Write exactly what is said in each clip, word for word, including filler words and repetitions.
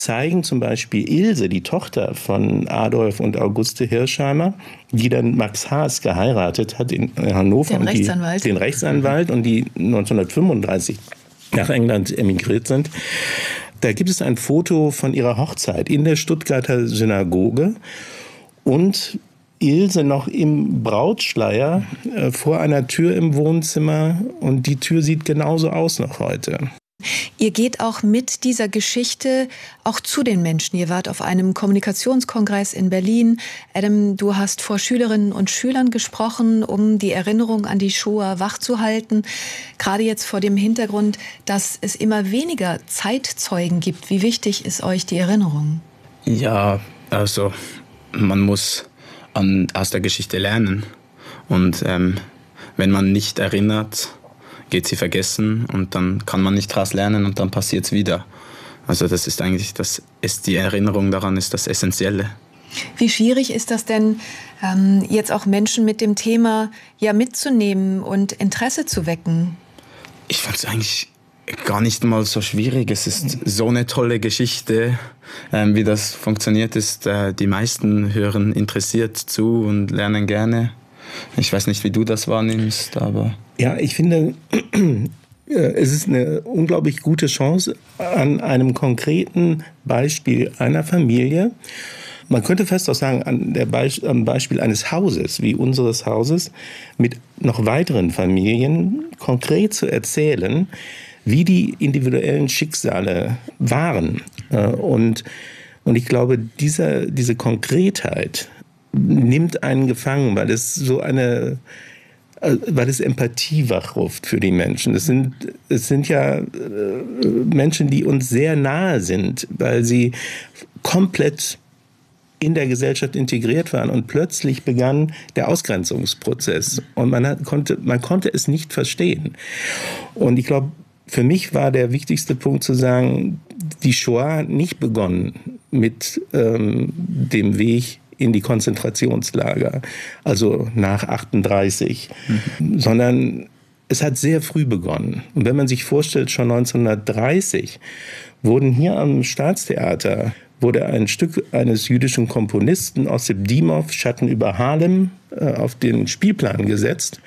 zeigen zum Beispiel Ilse, die Tochter von Adolf und Auguste Hirsheimer, die dann Max Haas geheiratet hat in Hannover. Den und Rechtsanwalt. Die, den Rechtsanwalt und die neunzehnhundertfünfunddreißig nach England emigriert sind. Da gibt es ein Foto von ihrer Hochzeit in der Stuttgarter Synagoge und Ilse noch im Brautschleier äh, vor einer Tür im Wohnzimmer und die Tür sieht genauso aus noch heute. Ihr geht auch mit dieser Geschichte auch zu den Menschen. Ihr wart auf einem Kommunikationskongress in Berlin. Adam, du hast vor Schülerinnen und Schülern gesprochen, um die Erinnerung an die Shoah wachzuhalten. Gerade jetzt vor dem Hintergrund, dass es immer weniger Zeitzeugen gibt. Wie wichtig ist euch die Erinnerung? Ja, also man muss an, aus der Geschichte lernen. Und ähm, wenn man nicht erinnert, geht sie vergessen und dann kann man nicht daraus lernen und dann passiert es wieder. Also das ist eigentlich, das ist die Erinnerung daran ist das Essentielle. Wie schwierig ist das denn, ähm, jetzt auch Menschen mit dem Thema ja mitzunehmen und Interesse zu wecken? Ich fand es eigentlich gar nicht mal so schwierig. Es ist so eine tolle Geschichte, ähm, wie das funktioniert ist. Äh, die meisten hören interessiert zu und lernen gerne. Ich weiß nicht, wie du das wahrnimmst, aber... Ja, ich finde, es ist eine unglaublich gute Chance an einem konkreten Beispiel einer Familie. Man könnte fast auch sagen, an der Be- am Beispiel eines Hauses, wie unseres Hauses, mit noch weiteren Familien konkret zu erzählen, wie die individuellen Schicksale waren. Und, und ich glaube, dieser, diese Konkretheit nimmt einen gefangen, weil es so eine, weil es Empathie wachruft für die Menschen. Es sind, es sind ja Menschen, die uns sehr nahe sind, weil sie komplett in der Gesellschaft integriert waren und plötzlich begann der Ausgrenzungsprozess und man hat, konnte, man konnte es nicht verstehen. Und ich glaube, für mich war der wichtigste Punkt zu sagen, die Shoah hat nicht begonnen mit ähm, dem Weg in die Konzentrationslager, also nach achtunddreißig, mhm. sondern es hat sehr früh begonnen. Und wenn man sich vorstellt, schon neunzehnhundertdreißig wurden hier am Staatstheater wurde ein Stück eines jüdischen Komponisten, Ossip Dimow, Schatten über Harlem, äh, auf den Spielplan gesetzt.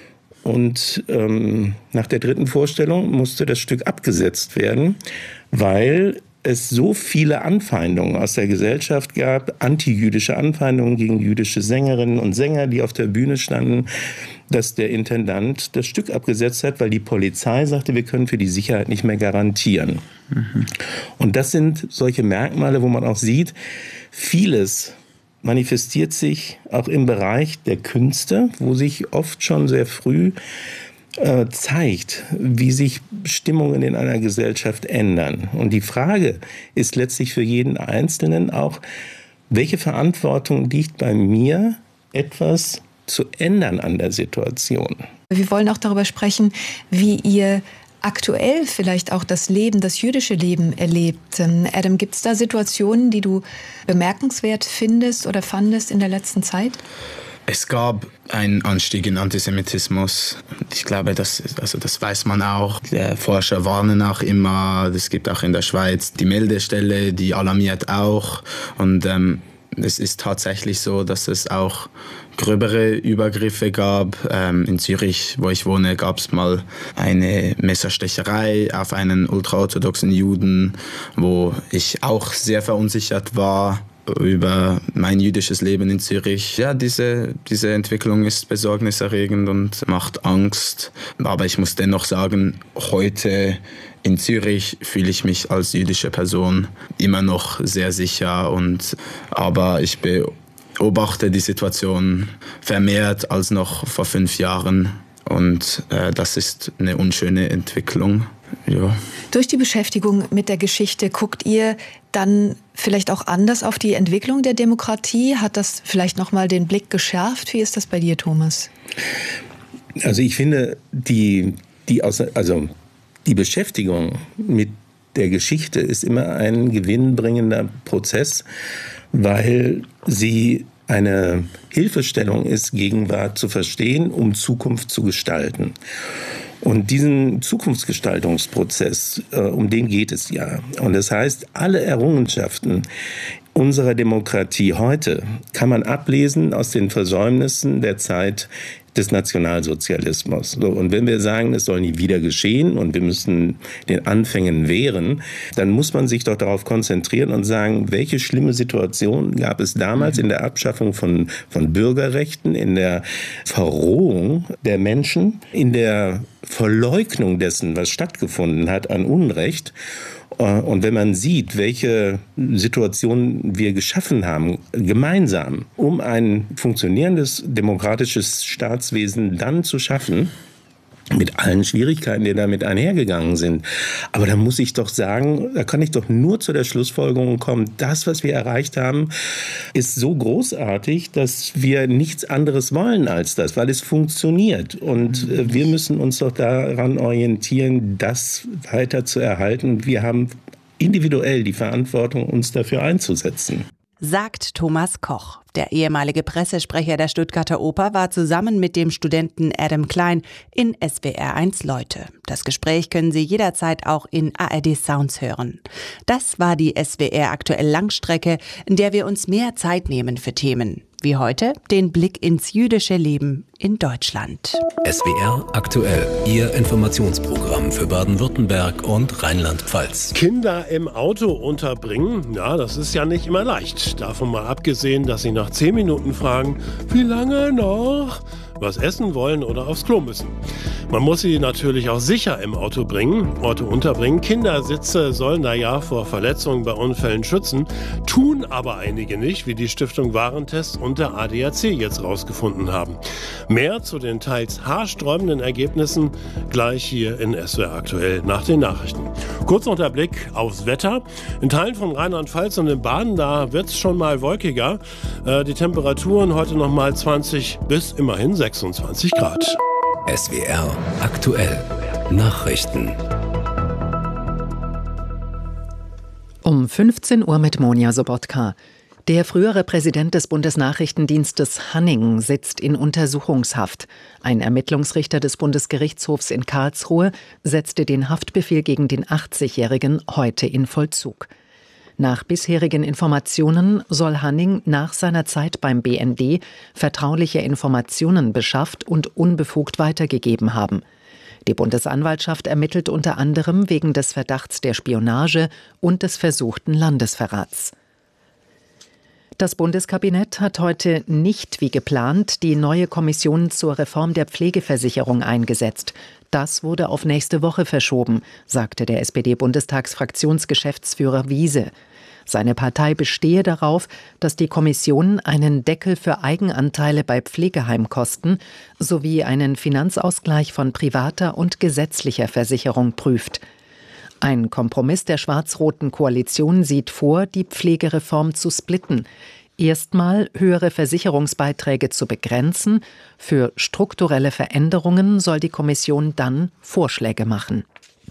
Und ähm, nach der dritten Vorstellung musste das Stück abgesetzt werden, weil es so viele Anfeindungen aus der Gesellschaft gab, antijüdische Anfeindungen gegen jüdische Sängerinnen und Sänger, die auf der Bühne standen, dass der Intendant das Stück abgesetzt hat, weil die Polizei sagte, wir können für die Sicherheit nicht mehr garantieren. Mhm. Und das sind solche Merkmale, wo man auch sieht, vieles manifestiert sich auch im Bereich der Künste, wo sich oft schon sehr früh äh, zeigt, wie sich Stimmungen in einer Gesellschaft ändern. Und die Frage ist letztlich für jeden Einzelnen auch, welche Verantwortung liegt bei mir, etwas zu ändern an der Situation? Wir wollen auch darüber sprechen, wie ihr aktuell vielleicht auch das Leben, das jüdische Leben erlebt. Adam, gibt es da Situationen, die du bemerkenswert findest oder fandest in der letzten Zeit? Es gab einen Anstieg in Antisemitismus. Ich glaube, das, also das weiß man auch. Die Forscher warnen auch immer. Es gibt auch in der Schweiz die Meldestelle, die alarmiert auch. Und ähm, es ist tatsächlich so, dass es auch gröbere Übergriffe gab. Ähm, in Zürich, wo ich wohne, gab es mal eine Messerstecherei auf einen ultraorthodoxen Juden, wo ich auch sehr verunsichert war über mein jüdisches Leben in Zürich. Ja, diese, diese Entwicklung ist besorgniserregend und macht Angst. Aber ich muss dennoch sagen, heute in Zürich fühle ich mich als jüdische Person immer noch sehr sicher. Und, aber ich beobachte die Situation vermehrt als noch vor fünf Jahren. Und äh, das ist eine unschöne Entwicklung. Ja. Durch die Beschäftigung mit der Geschichte guckt ihr dann vielleicht auch anders auf die Entwicklung der Demokratie? Hat das vielleicht noch mal den Blick geschärft? Wie ist das bei dir, Thomas? Also ich finde, die, die, also die Beschäftigung mit der Geschichte ist immer ein gewinnbringender Prozess, weil sie eine Hilfestellung ist, Gegenwart zu verstehen, um Zukunft zu gestalten. Und diesen Zukunftsgestaltungsprozess, äh, um den geht es ja. Und das heißt, alle Errungenschaften unserer Demokratie heute kann man ablesen aus den Versäumnissen der Zeit des Nationalsozialismus. So, und wenn wir sagen, es soll nie wieder geschehen und wir müssen den Anfängen wehren, dann muss man sich doch darauf konzentrieren und sagen, welche schlimme Situation gab es damals in der Abschaffung von, von Bürgerrechten, in der Verrohung der Menschen, in der Verleugnung dessen, was stattgefunden hat an Unrecht. Und wenn man sieht, welche Situationen wir geschaffen haben, gemeinsam, um ein funktionierendes demokratisches Staatswesen dann zu schaffen, mit allen Schwierigkeiten, die damit einhergegangen sind. Aber da muss ich doch sagen, da kann ich doch nur zu der Schlussfolgerung kommen, das, was wir erreicht haben, ist so großartig, dass wir nichts anderes wollen als das, weil es funktioniert. Und wir müssen uns doch daran orientieren, das weiter zu erhalten. Wir haben individuell die Verantwortung, uns dafür einzusetzen. Sagt Thomas Koch. Der ehemalige Pressesprecher der Stuttgarter Oper war zusammen mit dem Studenten Adam Klein in S W R eins Leute. Das Gespräch können Sie jederzeit auch in A R D Sounds hören. Das war die S W R Aktuell Langstrecke, in der wir uns mehr Zeit nehmen für Themen. Wie heute den Blick ins jüdische Leben in Deutschland. S W R Aktuell, Ihr Informationsprogramm für Baden-Württemberg und Rheinland-Pfalz. Kinder im Auto unterbringen, ja, das ist ja nicht immer leicht. Davon mal abgesehen, dass sie nach zehn Minuten fragen, wie lange noch? Was essen wollen oder aufs Klo müssen. Man muss sie natürlich auch sicher im Auto bringen, Orte unterbringen. Kindersitze sollen da ja vor Verletzungen bei Unfällen schützen, tun aber einige nicht, wie die Stiftung Warentest und der A D A C jetzt rausgefunden haben. Mehr zu den teils haarsträubenden Ergebnissen gleich hier in S W R Aktuell nach den Nachrichten. Kurz noch der Blick aufs Wetter. In Teilen von Rheinland-Pfalz und in Baden, da wird es schon mal wolkiger. Äh, die Temperaturen heute noch mal zwanzig bis immerhin sechsundzwanzig Grad. S W R Aktuell Nachrichten. Um fünfzehn Uhr mit Monja Sobotka. Der frühere Präsident des Bundesnachrichtendienstes Hanning sitzt in Untersuchungshaft. Ein Ermittlungsrichter des Bundesgerichtshofs in Karlsruhe setzte den Haftbefehl gegen den achtzigjährigen heute in Vollzug. Nach bisherigen Informationen soll Hanning nach seiner Zeit beim B N D vertrauliche Informationen beschafft und unbefugt weitergegeben haben. Die Bundesanwaltschaft ermittelt unter anderem wegen des Verdachts der Spionage und des versuchten Landesverrats. Das Bundeskabinett hat heute nicht wie geplant die neue Kommission zur Reform der Pflegeversicherung eingesetzt. Das wurde auf nächste Woche verschoben, sagte der S P D-Bundestagsfraktionsgeschäftsführer Wiese. Seine Partei bestehe darauf, dass die Kommission einen Deckel für Eigenanteile bei Pflegeheimkosten sowie einen Finanzausgleich von privater und gesetzlicher Versicherung prüft. Ein Kompromiss der schwarz-roten Koalition sieht vor, die Pflegereform zu splitten. Erstmal höhere Versicherungsbeiträge zu begrenzen. Für strukturelle Veränderungen soll die Kommission dann Vorschläge machen.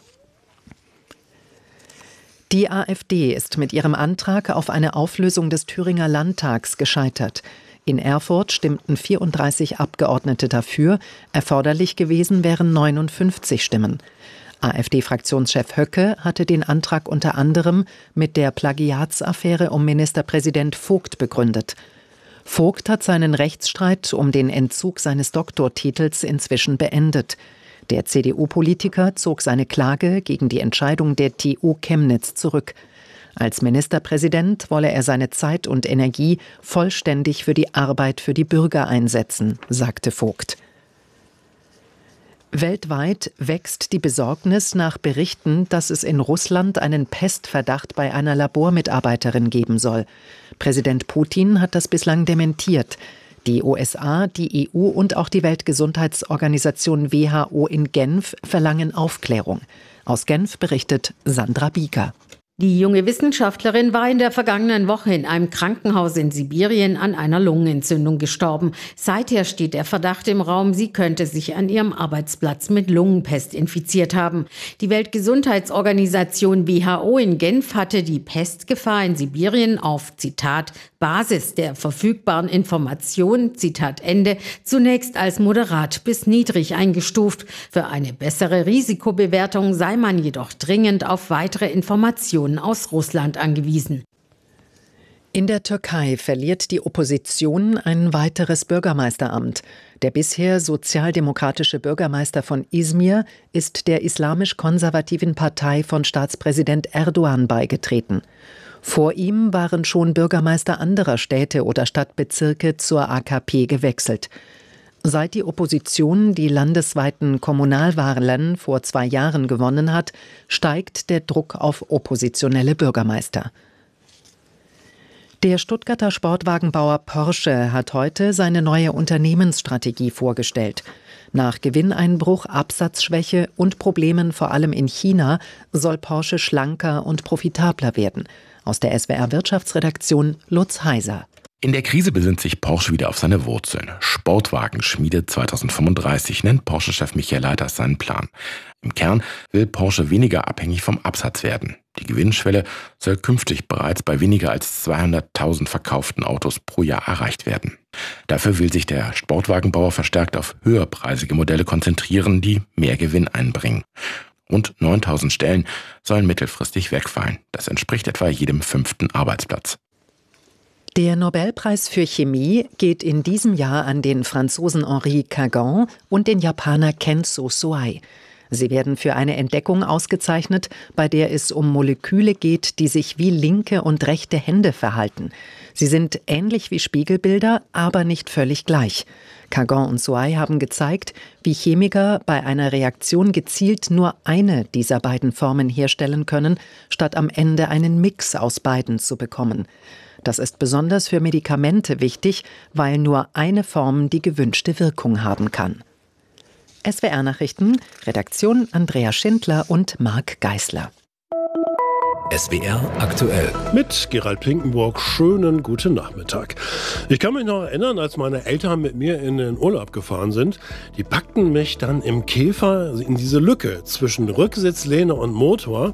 Die AfD ist mit ihrem Antrag auf eine Auflösung des Thüringer Landtags gescheitert. In Erfurt stimmten vierunddreißig Abgeordnete dafür, erforderlich gewesen wären neunundfünfzig Stimmen. AfD-Fraktionschef Höcke hatte den Antrag unter anderem mit der Plagiatsaffäre um Ministerpräsident Vogt begründet. Vogt hat seinen Rechtsstreit um den Entzug seines Doktortitels inzwischen beendet. Der C D U-Politiker zog seine Klage gegen die Entscheidung der T U Chemnitz zurück. Als Ministerpräsident wolle er seine Zeit und Energie vollständig für die Arbeit für die Bürger einsetzen, sagte Vogt. Weltweit wächst die Besorgnis nach Berichten, dass es in Russland einen Pestverdacht bei einer Labormitarbeiterin geben soll. Präsident Putin hat das bislang dementiert. Die U S A, die E U und auch die Weltgesundheitsorganisation W H O in Genf verlangen Aufklärung. Aus Genf berichtet Sandra Bieger. Die junge Wissenschaftlerin war in der vergangenen Woche in einem Krankenhaus in Sibirien an einer Lungenentzündung gestorben. Seither steht der Verdacht im Raum, sie könnte sich an ihrem Arbeitsplatz mit Lungenpest infiziert haben. Die Weltgesundheitsorganisation W H O in Genf hatte die Pestgefahr in Sibirien auf, Zitat, Basis der verfügbaren Informationen, Zitat Ende, zunächst als moderat bis niedrig eingestuft. Für eine bessere Risikobewertung sei man jedoch dringend auf weitere Informationen aus Russland angewiesen. In der Türkei verliert die Opposition ein weiteres Bürgermeisteramt. Der bisher sozialdemokratische Bürgermeister von Izmir ist der islamisch-konservativen Partei von Staatspräsident Erdogan beigetreten. Vor ihm waren schon Bürgermeister anderer Städte oder Stadtbezirke zur A K P gewechselt. Seit die Opposition die landesweiten Kommunalwahlen vor zwei Jahren gewonnen hat, steigt der Druck auf oppositionelle Bürgermeister. Der Stuttgarter Sportwagenbauer Porsche hat heute seine neue Unternehmensstrategie vorgestellt. Nach Gewinneinbruch, Absatzschwäche und Problemen vor allem in China soll Porsche schlanker und profitabler werden. Aus der S W R Wirtschaftsredaktion Lutz Heiser. In der Krise besinnt sich Porsche wieder auf seine Wurzeln. Sportwagenschmiede zweitausendfünfunddreißig nennt Porsche-Chef Michael Leiters seinen Plan. Im Kern will Porsche weniger abhängig vom Absatz werden. Die Gewinnschwelle soll künftig bereits bei weniger als zweihunderttausend verkauften Autos pro Jahr erreicht werden. Dafür will sich der Sportwagenbauer verstärkt auf höherpreisige Modelle konzentrieren, die mehr Gewinn einbringen. Rund neuntausend Stellen sollen mittelfristig wegfallen. Das entspricht etwa jedem fünften Arbeitsplatz. Der Nobelpreis für Chemie geht in diesem Jahr an den Franzosen Henri Cagan und den Japaner Kenzo Soei. Sie werden für eine Entdeckung ausgezeichnet, bei der es um Moleküle geht, die sich wie linke und rechte Hände verhalten. Sie sind ähnlich wie Spiegelbilder, aber nicht völlig gleich. Cagan und Soei haben gezeigt, wie Chemiker bei einer Reaktion gezielt nur eine dieser beiden Formen herstellen können, statt am Ende einen Mix aus beiden zu bekommen. Das ist besonders für Medikamente wichtig, weil nur eine Form die gewünschte Wirkung haben kann. S W R-Nachrichten, Redaktion Andrea Schindler und Marc Geisler. S W R aktuell. Mit Gerald Pinkenburg, schönen guten Nachmittag. Ich kann mich noch erinnern, als meine Eltern mit mir in den Urlaub gefahren sind. Die packten mich dann im Käfer in diese Lücke zwischen Rücksitzlehne und Motor.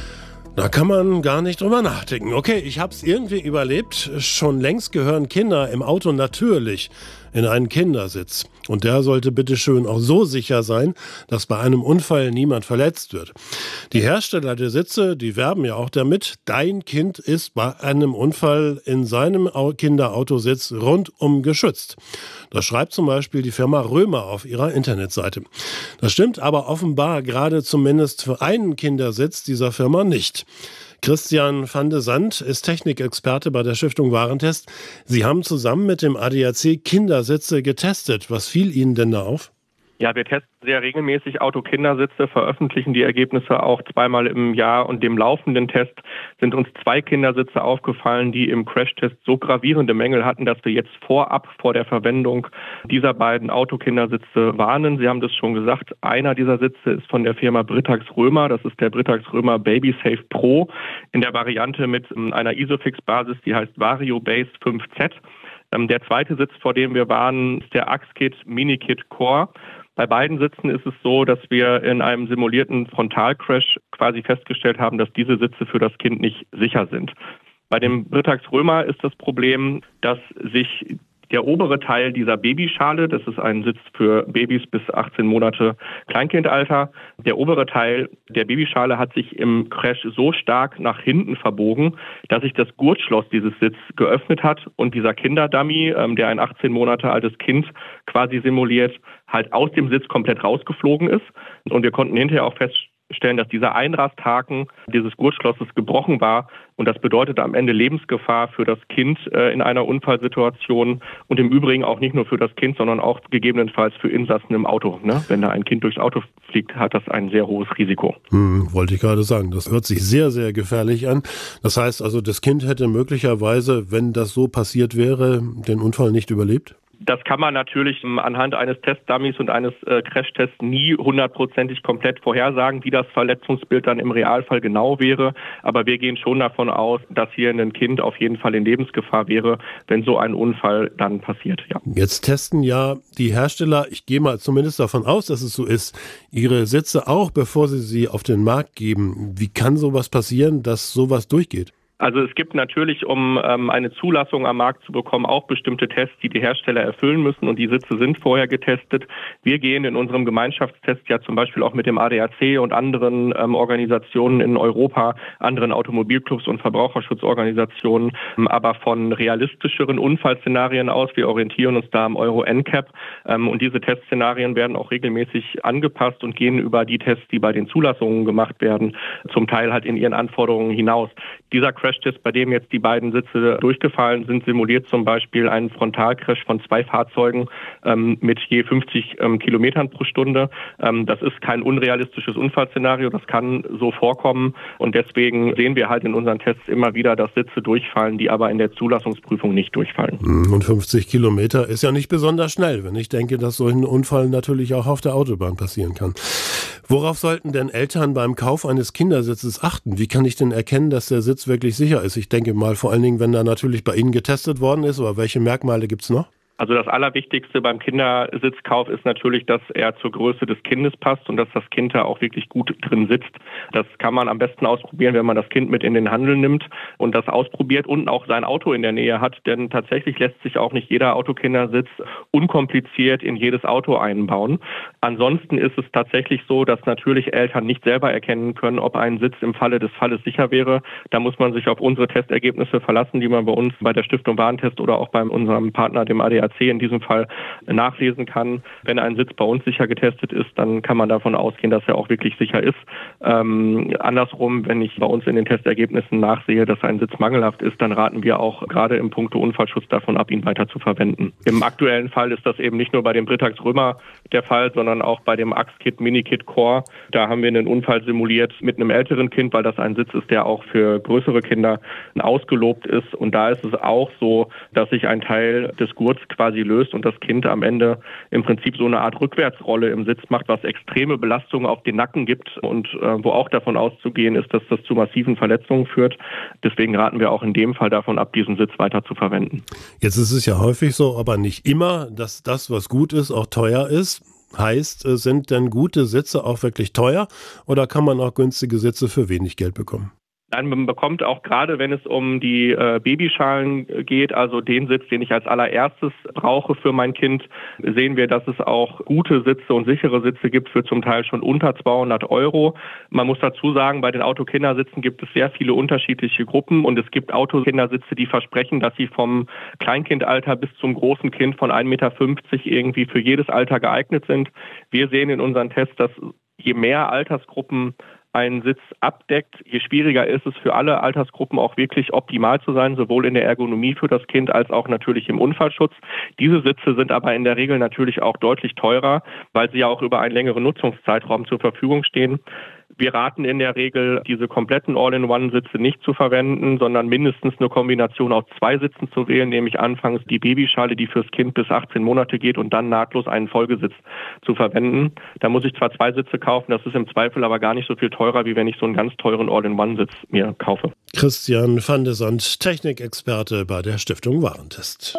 Da kann man gar nicht drüber nachdenken. Okay, ich habe es irgendwie überlebt. Schon längst gehören Kinder im Auto natürlich in einen Kindersitz. Und der sollte bitteschön auch so sicher sein, dass bei einem Unfall niemand verletzt wird. Die Hersteller der Sitze, die werben ja auch damit, dein Kind ist bei einem Unfall in seinem Kinderautositz rundum geschützt. Das schreibt zum Beispiel die Firma Römer auf ihrer Internetseite. Das stimmt aber offenbar gerade zumindest für einen Kindersitz dieser Firma nicht. Christian van de Sand ist Technikexperte bei der Stiftung Warentest. Sie haben zusammen mit dem A D A C Kindersitze getestet. Was fiel Ihnen denn da auf? Ja, wir testen sehr regelmäßig Auto-Kindersitze, veröffentlichen die Ergebnisse auch zweimal im Jahr. Und dem laufenden Test sind uns zwei Kindersitze aufgefallen, die im Crashtest so gravierende Mängel hatten, dass wir jetzt vorab vor der Verwendung dieser beiden Auto-Kindersitze warnen. Sie haben das schon gesagt, einer dieser Sitze ist von der Firma Britax Römer. Das ist der Britax Römer Baby Safe Pro in der Variante mit einer Isofix-Basis, die heißt Vario Base fünf Z. Der zweite Sitz, vor dem wir waren, ist der Axkit Minikit Core. Bei beiden Sitzen ist es so, dass wir in einem simulierten Frontalcrash quasi festgestellt haben, dass diese Sitze für das Kind nicht sicher sind. Bei dem Britax Römer ist das Problem, dass sich der obere Teil dieser Babyschale, das ist ein Sitz für Babys bis achtzehn Monate Kleinkindalter, der obere Teil der Babyschale hat sich im Crash so stark nach hinten verbogen, dass sich das Gurtschloss dieses Sitzes geöffnet hat und dieser Kinderdummy, der ein achtzehn Monate altes Kind quasi simuliert, halt aus dem Sitz komplett rausgeflogen ist. Und wir konnten hinterher auch feststellen, dass dieser Einrasthaken dieses Gurtschlosses gebrochen war. Und das bedeutet am Ende Lebensgefahr für das Kind äh, in einer Unfallsituation und im Übrigen auch nicht nur für das Kind, sondern auch gegebenenfalls für Insassen im Auto. Ne? Wenn da ein Kind durchs Auto fliegt, hat das ein sehr hohes Risiko. Hm, wollte ich gerade sagen. Das hört sich sehr, sehr gefährlich an. Das heißt also, das Kind hätte möglicherweise, wenn das so passiert wäre, den Unfall nicht überlebt? Das kann man natürlich anhand eines Testdummies und eines äh, Crashtests nie hundertprozentig komplett vorhersagen, wie das Verletzungsbild dann im Realfall genau wäre. Aber wir gehen schon davon aus, dass hier ein Kind auf jeden Fall in Lebensgefahr wäre, wenn so ein Unfall dann passiert. Ja. Jetzt testen ja die Hersteller, ich gehe mal zumindest davon aus, dass es so ist, ihre Sitze auch, bevor sie sie auf den Markt geben. Wie kann sowas passieren, dass sowas durchgeht? Also es gibt natürlich, um ähm, eine Zulassung am Markt zu bekommen, auch bestimmte Tests, die die Hersteller erfüllen müssen und die Sitze sind vorher getestet. Wir gehen in unserem Gemeinschaftstest ja zum Beispiel auch mit dem A D A C und anderen ähm, Organisationen in Europa, anderen Automobilclubs und Verbraucherschutzorganisationen, ähm, aber von realistischeren Unfallszenarien aus. Wir orientieren uns da am Euro N C A P ähm, und diese Testszenarien werden auch regelmäßig angepasst und gehen über die Tests, die bei den Zulassungen gemacht werden, zum Teil halt in ihren Anforderungen hinaus. Dieser Crashtest, bei dem jetzt die beiden Sitze durchgefallen sind, simuliert zum Beispiel einen Frontalcrash von zwei Fahrzeugen ähm, mit je fünfzig ähm, Kilometern pro Stunde. Ähm, das ist kein unrealistisches Unfallszenario, das kann so vorkommen und deswegen sehen wir halt in unseren Tests immer wieder, dass Sitze durchfallen, die aber in der Zulassungsprüfung nicht durchfallen. Und fünfzig Kilometer ist ja nicht besonders schnell, wenn ich denke, dass so ein Unfall natürlich auch auf der Autobahn passieren kann. Worauf sollten denn Eltern beim Kauf eines Kindersitzes achten? Wie kann ich denn erkennen, dass der Sitz wirklich sicher ist? Ich denke mal vor allen Dingen, wenn da natürlich bei Ihnen getestet worden ist, aber welche Merkmale gibt es noch? Also das Allerwichtigste beim Kindersitzkauf ist natürlich, dass er zur Größe des Kindes passt und dass das Kind da auch wirklich gut drin sitzt. Das kann man am besten ausprobieren, wenn man das Kind mit in den Handel nimmt und das ausprobiert und auch sein Auto in der Nähe hat. Denn tatsächlich lässt sich auch nicht jeder Autokindersitz unkompliziert in jedes Auto einbauen. Ansonsten ist es tatsächlich so, dass natürlich Eltern nicht selber erkennen können, ob ein Sitz im Falle des Falles sicher wäre. Da muss man sich auf unsere Testergebnisse verlassen, die man bei uns bei der Stiftung Warentest oder auch bei unserem Partner, dem A D A C, in diesem Fall nachlesen kann. Wenn ein Sitz bei uns sicher getestet ist, dann kann man davon ausgehen, dass er auch wirklich sicher ist. Ähm, andersrum, wenn ich bei uns in den Testergebnissen nachsehe, dass ein Sitz mangelhaft ist, dann raten wir auch gerade im Punkto Unfallschutz davon ab, ihn weiter zu verwenden. Im aktuellen Fall ist das eben nicht nur bei dem Britax Römer der Fall, sondern auch bei dem Axkit Minikit Core. Da haben wir einen Unfall simuliert mit einem älteren Kind, weil das ein Sitz ist, der auch für größere Kinder ausgelobt ist. Und da ist es auch so, dass sich ein Teil des Gurts quasi löst und das Kind am Ende im Prinzip so eine Art Rückwärtsrolle im Sitz macht, was extreme Belastungen auf den Nacken gibt und äh, wo auch davon auszugehen ist, dass das zu massiven Verletzungen führt. Deswegen raten wir auch in dem Fall davon ab, diesen Sitz weiter zu verwenden. Jetzt ist es ja häufig so, aber nicht immer, dass das, was gut ist, auch teuer ist. Heißt, sind denn gute Sitze auch wirklich teuer oder kann man auch günstige Sitze für wenig Geld bekommen? Nein, man bekommt auch gerade, wenn es um die äh, Babyschalen geht, also den Sitz, den ich als allererstes brauche für mein Kind, sehen wir, dass es auch gute Sitze und sichere Sitze gibt für zum Teil schon unter zweihundert Euro. Man muss dazu sagen, bei den Autokindersitzen gibt es sehr viele unterschiedliche Gruppen und es gibt Autokindersitze, die versprechen, dass sie vom Kleinkindalter bis zum großen Kind von ein Meter fünfzig irgendwie für jedes Alter geeignet sind. Wir sehen in unseren Tests, dass je mehr Altersgruppen einen Sitz abdeckt, je schwieriger ist es für alle Altersgruppen auch wirklich optimal zu sein, sowohl in der Ergonomie für das Kind als auch natürlich im Unfallschutz. Diese Sitze sind aber in der Regel natürlich auch deutlich teurer, weil sie ja auch über einen längeren Nutzungszeitraum zur Verfügung stehen. Wir raten in der Regel, diese kompletten All-in-One-Sitze nicht zu verwenden, sondern mindestens eine Kombination aus zwei Sitzen zu wählen, nämlich anfangs die Babyschale, die fürs Kind bis achtzehn Monate geht und dann nahtlos einen Folgesitz zu verwenden. Da muss ich zwar zwei Sitze kaufen, das ist im Zweifel aber gar nicht so viel teurer, wie wenn ich so einen ganz teuren All-in-One-Sitz mir kaufe. Christian van de Sand, Technikexperte bei der Stiftung Warentest.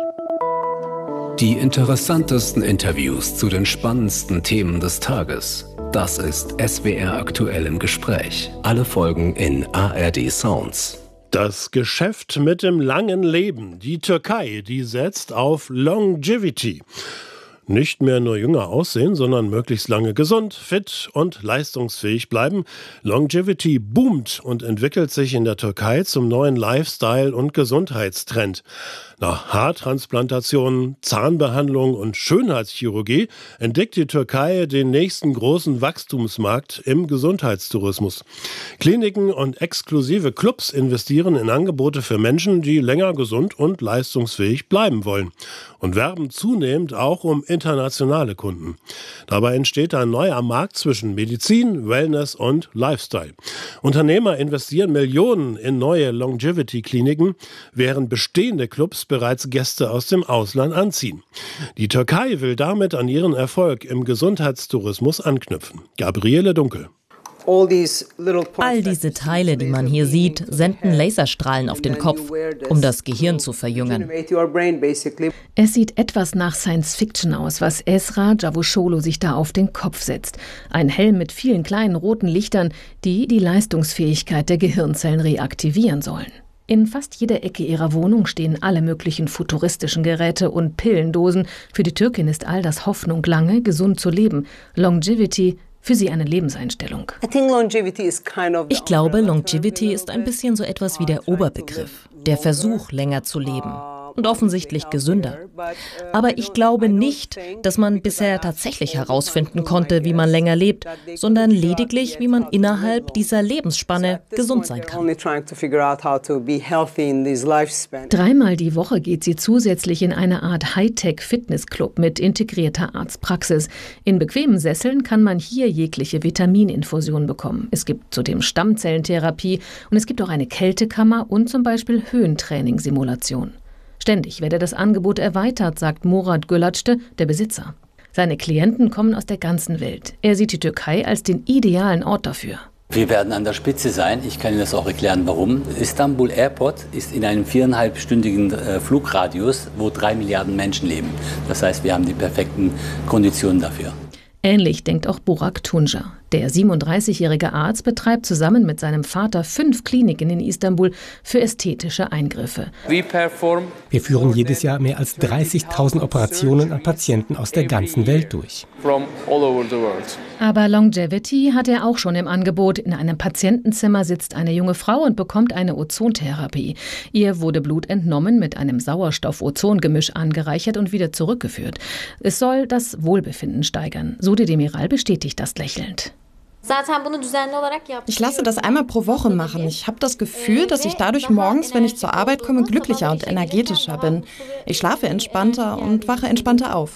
Die interessantesten Interviews zu den spannendsten Themen des Tages. Das ist S W R aktuell im Gespräch. Alle Folgen in A R D Sounds. Das Geschäft mit dem langen Leben. Die Türkei, die setzt auf Longevity. Nicht mehr nur jünger aussehen, sondern möglichst lange gesund, fit und leistungsfähig bleiben. Longevity boomt und entwickelt sich in der Türkei zum neuen Lifestyle- und Gesundheitstrend. Nach Haartransplantationen, Zahnbehandlung und Schönheitschirurgie entdeckt die Türkei den nächsten großen Wachstumsmarkt im Gesundheitstourismus. Kliniken und exklusive Clubs investieren in Angebote für Menschen, die länger gesund und leistungsfähig bleiben wollen und werben zunehmend auch um internationale Kunden. Dabei entsteht ein neuer Markt zwischen Medizin, Wellness und Lifestyle. Unternehmer investieren Millionen in neue Longevity-Kliniken, während bestehende Clubs bereits Gäste aus dem Ausland anziehen. Die Türkei will damit an ihren Erfolg im Gesundheitstourismus anknüpfen. Gabriele Dunkel. All diese Teile, die man hier sieht, senden Laserstrahlen auf den Kopf, um das Gehirn zu verjüngen. Es sieht etwas nach Science-Fiction aus, was Esra Cavusoglu sich da auf den Kopf setzt. Ein Helm mit vielen kleinen roten Lichtern, die die Leistungsfähigkeit der Gehirnzellen reaktivieren sollen. In fast jeder Ecke ihrer Wohnung stehen alle möglichen futuristischen Geräte und Pillendosen. Für die Türkin ist all das Hoffnung, lange gesund zu leben. Longevity, für sie eine Lebenseinstellung. Ich glaube, Longevity ist ein bisschen so etwas wie der Oberbegriff, der Versuch, länger zu leben. Und offensichtlich gesünder. Aber ich glaube nicht, dass man bisher tatsächlich herausfinden konnte, wie man länger lebt, sondern lediglich, wie man innerhalb dieser Lebensspanne gesund sein kann. Dreimal die Woche geht sie zusätzlich in eine Art Hightech-Fitnessclub mit integrierter Arztpraxis. In bequemen Sesseln kann man hier jegliche Vitamininfusion bekommen. Es gibt zudem Stammzellentherapie und es gibt auch eine Kältekammer und zum Beispiel Höhentrainingssimulation. Ständig werde das Angebot erweitert, sagt Murat Gülacste, der Besitzer. Seine Klienten kommen aus der ganzen Welt. Er sieht die Türkei als den idealen Ort dafür. Wir werden an der Spitze sein. Ich kann Ihnen das auch erklären, warum. Istanbul Airport ist in einem viereinhalbstündigen äh, Flugradius, wo drei Milliarden Menschen leben. Das heißt, wir haben die perfekten Konditionen dafür. Ähnlich denkt auch Burak Tunca. Der siebenunddreißigjährige Arzt betreibt zusammen mit seinem Vater fünf Kliniken in Istanbul für ästhetische Eingriffe. Wir führen jedes Jahr mehr als dreißigtausend Operationen an Patienten aus der ganzen Welt durch. Aber Longevity hat er auch schon im Angebot. In einem Patientenzimmer sitzt eine junge Frau und bekommt eine Ozontherapie. Ihr wurde Blut entnommen, mit einem Sauerstoff-Ozon-Gemisch angereichert und wieder zurückgeführt. Es soll das Wohlbefinden steigern. Sudi Demiral bestätigt das lächelnd. Ich lasse das einmal pro Woche machen. Ich habe das Gefühl, dass ich dadurch morgens, wenn ich zur Arbeit komme, glücklicher und energetischer bin. Ich schlafe entspannter und wache entspannter auf.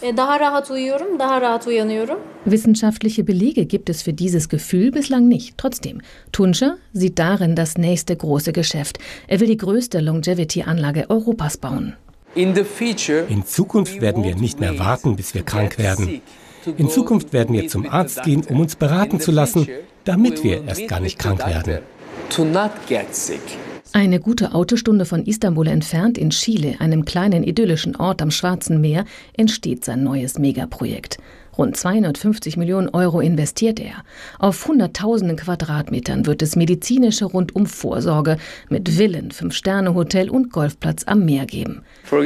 Wissenschaftliche Belege gibt es für dieses Gefühl bislang nicht. Trotzdem, Tunca sieht darin das nächste große Geschäft. Er will die größte Longevity-Anlage Europas bauen. In Zukunft werden wir nicht mehr warten, bis wir krank werden. In Zukunft werden wir zum Arzt gehen, um uns beraten zu lassen, damit wir erst gar nicht krank werden. Eine gute Autostunde von Istanbul entfernt in Chile, einem kleinen idyllischen Ort am Schwarzen Meer, entsteht sein neues Megaprojekt. Rund zweihundertfünfzig Millionen Euro investiert er. Auf hunderttausenden Quadratmetern wird es medizinische Rundumvorsorge mit Villen, Fünf-Sterne-Hotel und Golfplatz am Meer geben.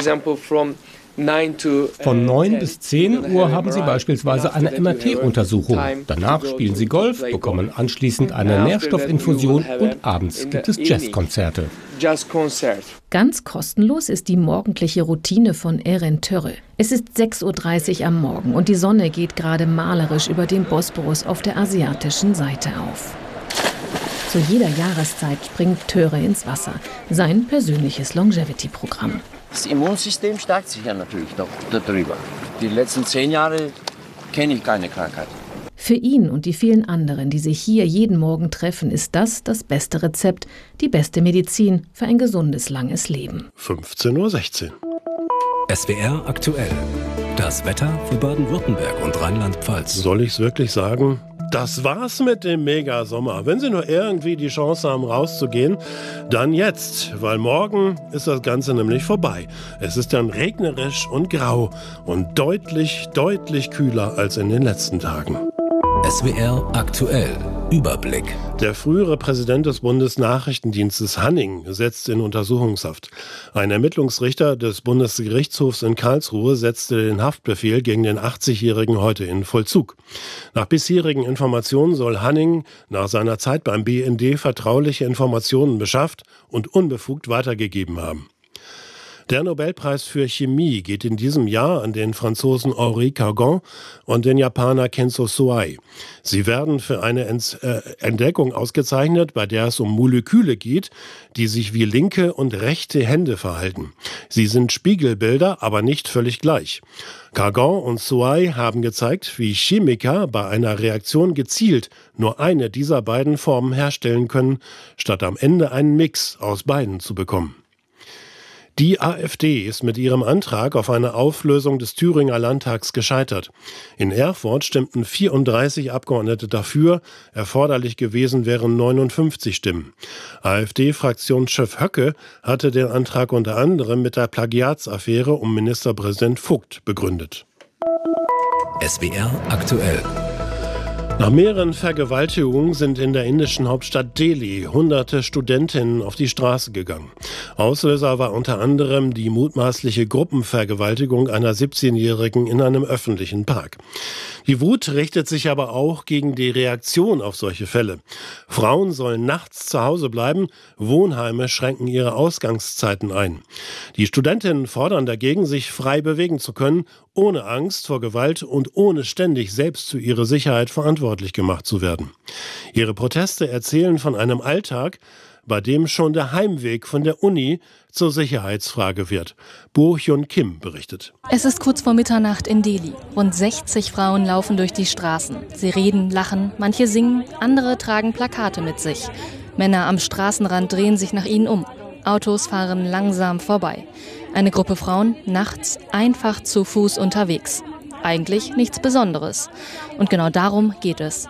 Von neun bis zehn Uhr haben Sie beispielsweise eine M R T-Untersuchung. Danach spielen Sie Golf, bekommen anschließend eine Nährstoffinfusion und abends gibt es Jazzkonzerte. Ganz kostenlos ist die morgendliche Routine von Eren Töre. Es ist sechs Uhr dreißig am Morgen und die Sonne geht gerade malerisch über den Bosporus auf der asiatischen Seite auf. Zu jeder Jahreszeit springt Töre ins Wasser. Sein persönliches Longevity-Programm. Das Immunsystem stärkt sich ja natürlich darüber. Die letzten zehn Jahre kenne ich keine Krankheit. Für ihn und die vielen anderen, die sich hier jeden Morgen treffen, ist das das beste Rezept, die beste Medizin für ein gesundes, langes Leben. fünfzehn Uhr sechzehn. S W R aktuell. Das Wetter für Baden-Württemberg und Rheinland-Pfalz. Soll ich es wirklich sagen? Das war's mit dem Mega-Sommer. Wenn Sie nur irgendwie die Chance haben, rauszugehen, dann jetzt, weil morgen ist das Ganze nämlich vorbei. Es ist dann regnerisch und grau und deutlich, deutlich kühler als in den letzten Tagen. S W R aktuell. Überblick. Der frühere Präsident des Bundesnachrichtendienstes Hanning setzt in Untersuchungshaft. Ein Ermittlungsrichter des Bundesgerichtshofs in Karlsruhe setzte den Haftbefehl gegen den achtzigjährigen heute in Vollzug. Nach bisherigen Informationen soll Hanning nach seiner Zeit beim B N D vertrauliche Informationen beschafft und unbefugt weitergegeben haben. Der Nobelpreis für Chemie geht in diesem Jahr an den Franzosen Henri Cargan und den Japaner Kenzo Suai. Sie werden für eine Entdeckung ausgezeichnet, bei der es um Moleküle geht, die sich wie linke und rechte Hände verhalten. Sie sind Spiegelbilder, aber nicht völlig gleich. Cargan und Suai haben gezeigt, wie Chemiker bei einer Reaktion gezielt nur eine dieser beiden Formen herstellen können, statt am Ende einen Mix aus beiden zu bekommen. Die AfD ist mit ihrem Antrag auf eine Auflösung des Thüringer Landtags gescheitert. In Erfurt stimmten vierunddreißig Abgeordnete dafür, erforderlich gewesen wären neunundfünfzig Stimmen. AfD-Fraktionschef Höcke hatte den Antrag unter anderem mit der Plagiatsaffäre um Ministerpräsident Vogt begründet. S W R aktuell. Nach mehreren Vergewaltigungen sind in der indischen Hauptstadt Delhi hunderte Studentinnen auf die Straße gegangen. Auslöser war unter anderem die mutmaßliche Gruppenvergewaltigung einer siebzehnjährigen in einem öffentlichen Park. Die Wut richtet sich aber auch gegen die Reaktion auf solche Fälle. Frauen sollen nachts zu Hause bleiben, Wohnheime schränken ihre Ausgangszeiten ein. Die Studentinnen fordern dagegen, sich frei bewegen zu können, ohne Angst vor Gewalt und ohne ständig selbst zu ihrer Sicherheit verantwortlich gemacht zu werden. Ihre Proteste erzählen von einem Alltag, bei dem schon der Heimweg von der Uni zur Sicherheitsfrage wird. Bo Hyun Kim berichtet. Es ist kurz vor Mitternacht in Delhi. Rund sechzig Frauen laufen durch die Straßen. Sie reden, lachen, manche singen, andere tragen Plakate mit sich. Männer am Straßenrand drehen sich nach ihnen um. Autos fahren langsam vorbei. Eine Gruppe Frauen nachts einfach zu Fuß unterwegs. Eigentlich nichts Besonderes. Und genau darum geht es.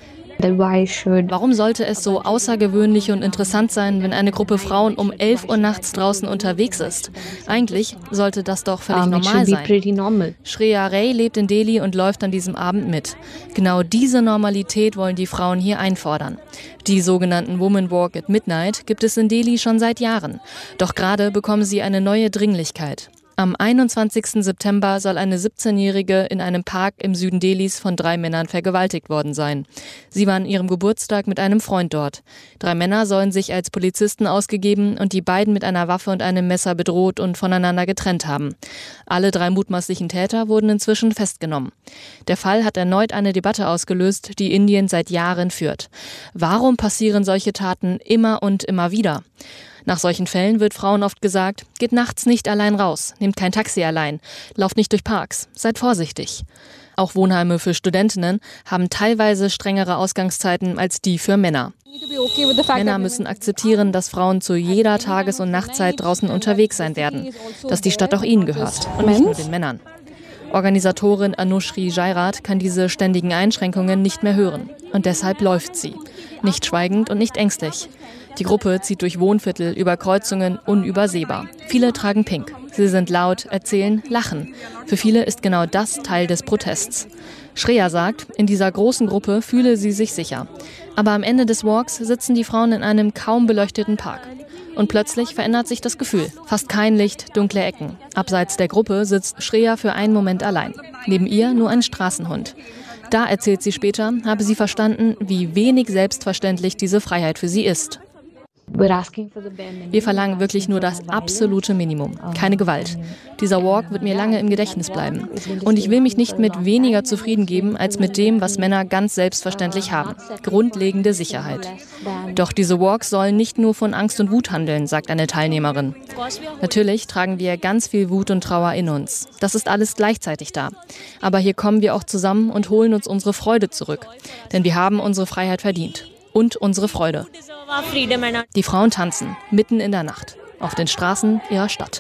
Warum sollte es so außergewöhnlich und interessant sein, wenn eine Gruppe Frauen um elf Uhr nachts draußen unterwegs ist? Eigentlich sollte das doch völlig normal sein. Shreya Ray lebt in Delhi und läuft an diesem Abend mit. Genau diese Normalität wollen die Frauen hier einfordern. Die sogenannten Woman Walk at Midnight gibt es in Delhi schon seit Jahren. Doch gerade bekommen sie eine neue Dringlichkeit. Am einundzwanzigsten September soll eine siebzehnjährige in einem Park im Süden Delhis von drei Männern vergewaltigt worden sein. Sie war an ihrem Geburtstag mit einem Freund dort. Drei Männer sollen sich als Polizisten ausgegeben und die beiden mit einer Waffe und einem Messer bedroht und voneinander getrennt haben. Alle drei mutmaßlichen Täter wurden inzwischen festgenommen. Der Fall hat erneut eine Debatte ausgelöst, die Indien seit Jahren führt. Warum passieren solche Taten immer und immer wieder? Nach solchen Fällen wird Frauen oft gesagt, geht nachts nicht allein raus, nehmt kein Taxi allein, lauft nicht durch Parks, seid vorsichtig. Auch Wohnheime für Studentinnen haben teilweise strengere Ausgangszeiten als die für Männer. Männer müssen akzeptieren, dass Frauen zu jeder Tages- und Nachtzeit draußen unterwegs sein werden, dass die Stadt auch ihnen gehört und nicht nur den Männern. Organisatorin Anushri Jairat kann diese ständigen Einschränkungen nicht mehr hören. Und deshalb läuft sie. Nicht schweigend und nicht ängstlich. Die Gruppe zieht durch Wohnviertel, über Kreuzungen, unübersehbar. Viele tragen pink. Sie sind laut, erzählen, lachen. Für viele ist genau das Teil des Protests. Shreya sagt, in dieser großen Gruppe fühle sie sich sicher. Aber am Ende des Walks sitzen die Frauen in einem kaum beleuchteten Park. Und plötzlich verändert sich das Gefühl. Fast kein Licht, dunkle Ecken. Abseits der Gruppe sitzt Shreya für einen Moment allein. Neben ihr nur ein Straßenhund. Da, erzählt sie später, habe sie verstanden, wie wenig selbstverständlich diese Freiheit für sie ist. Wir verlangen wirklich nur das absolute Minimum, keine Gewalt. Dieser Walk wird mir lange im Gedächtnis bleiben. Und ich will mich nicht mit weniger zufrieden geben, als mit dem, was Männer ganz selbstverständlich haben. Grundlegende Sicherheit. Doch diese Walks sollen nicht nur von Angst und Wut handeln, sagt eine Teilnehmerin. Natürlich tragen wir ganz viel Wut und Trauer in uns. Das ist alles gleichzeitig da. Aber hier kommen wir auch zusammen und holen uns unsere Freude zurück. Denn wir haben unsere Freiheit verdient. Und unsere Freude. Die Frauen tanzen, mitten in der Nacht, auf den Straßen ihrer Stadt.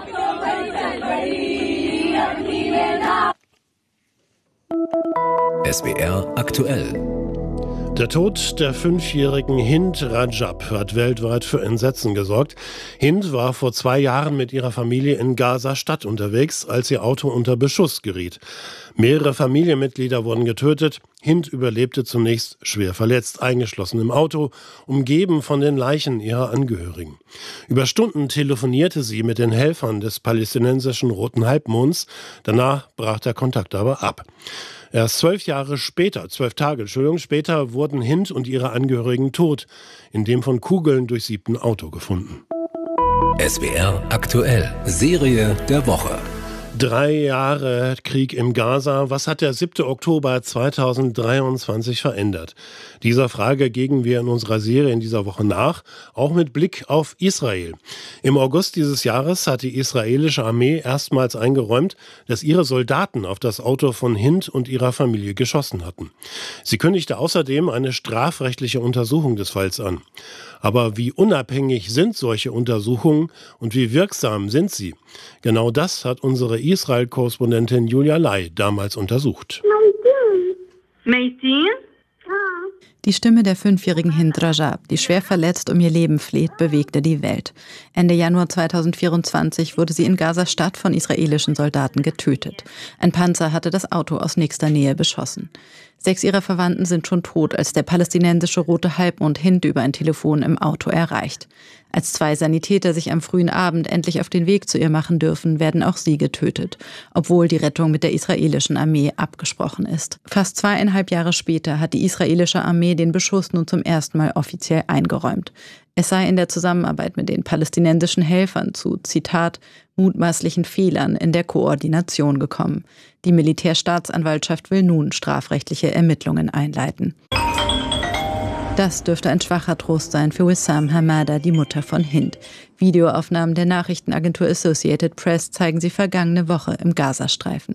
S W R aktuell. Der Tod der fünfjährigen Hind Rajab hat weltweit für Entsetzen gesorgt. Hind war vor zwei Jahren mit ihrer Familie in Gaza-Stadt unterwegs, als ihr Auto unter Beschuss geriet. Mehrere Familienmitglieder wurden getötet. Hind überlebte zunächst schwer verletzt, eingeschlossen im Auto, umgeben von den Leichen ihrer Angehörigen. Über Stunden telefonierte sie mit den Helfern des palästinensischen Roten Halbmonds. Danach brach der Kontakt aber ab. Erst zwölf Jahre später, zwölf Tage, Entschuldigung, später wurden Hind und ihre Angehörigen tot, in dem von Kugeln durchsiebten Auto gefunden. S W R aktuell, Serie der Woche. Drei Jahre Krieg im Gaza. Was hat der siebte Oktober zweitausenddreiundzwanzig verändert? Dieser Frage gehen wir in unserer Serie in dieser Woche nach, auch mit Blick auf Israel. Im August dieses Jahres hat die israelische Armee erstmals eingeräumt, dass ihre Soldaten auf das Auto von Hind und ihrer Familie geschossen hatten. Sie kündigte außerdem eine strafrechtliche Untersuchung des Falls an. Aber wie unabhängig sind solche Untersuchungen und wie wirksam sind sie? Genau das hat unsere Israel-Korrespondentin Julia Lai damals untersucht. Die Stimme der fünfjährigen Hind Rajab, die schwer verletzt um ihr Leben fleht, bewegte die Welt. Ende Januar zweitausendvierundzwanzig wurde sie in Gaza-Stadt von israelischen Soldaten getötet. Ein Panzer hatte das Auto aus nächster Nähe beschossen. Sechs ihrer Verwandten sind schon tot, als der palästinensische Rote Halbmond Hind über ein Telefon im Auto erreicht. Als zwei Sanitäter sich am frühen Abend endlich auf den Weg zu ihr machen dürfen, werden auch sie getötet, obwohl die Rettung mit der israelischen Armee abgesprochen ist. Fast zweieinhalb Jahre später hat die israelische Armee den Beschuss nun zum ersten Mal offiziell eingeräumt. Es sei in der Zusammenarbeit mit den palästinensischen Helfern zu, Zitat, mutmaßlichen Fehlern in der Koordination gekommen. Die Militärstaatsanwaltschaft will nun strafrechtliche Ermittlungen einleiten. Das dürfte ein schwacher Trost sein für Wissam Hamada, die Mutter von Hind. Videoaufnahmen der Nachrichtenagentur Associated Press zeigen sie vergangene Woche im Gazastreifen.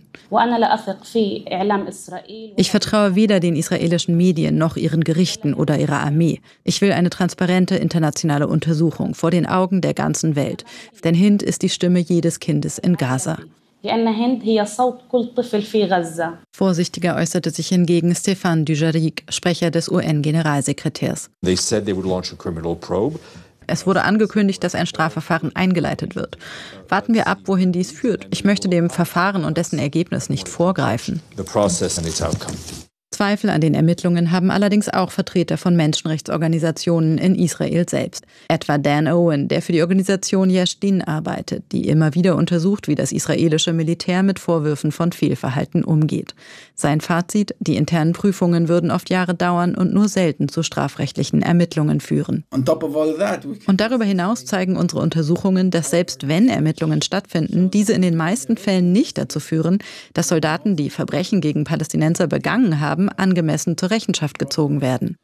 Ich vertraue weder den israelischen Medien noch ihren Gerichten oder ihrer Armee. Ich will eine transparente internationale Untersuchung vor den Augen der ganzen Welt. Denn Hind ist die Stimme jedes Kindes in Gaza. Vorsichtiger äußerte sich hingegen Stéphane Dujarric, Sprecher des U N-Generalsekretärs. Es wurde angekündigt, dass ein Strafverfahren eingeleitet wird. Warten wir ab, wohin dies führt. Ich möchte dem Verfahren und dessen Ergebnis nicht vorgreifen. Zweifel an den Ermittlungen haben allerdings auch Vertreter von Menschenrechtsorganisationen in Israel selbst. Etwa Dan Owen, der für die Organisation Yesh Din arbeitet, die immer wieder untersucht, wie das israelische Militär mit Vorwürfen von Fehlverhalten umgeht. Sein Fazit: Die internen Prüfungen würden oft Jahre dauern und nur selten zu strafrechtlichen Ermittlungen führen. Und darüber hinaus zeigen unsere Untersuchungen, dass selbst wenn Ermittlungen stattfinden, diese in den meisten Fällen nicht dazu führen, dass Soldaten, die Verbrechen gegen Palästinenser begangen haben, angemessen zur Rechenschaft gezogen werden.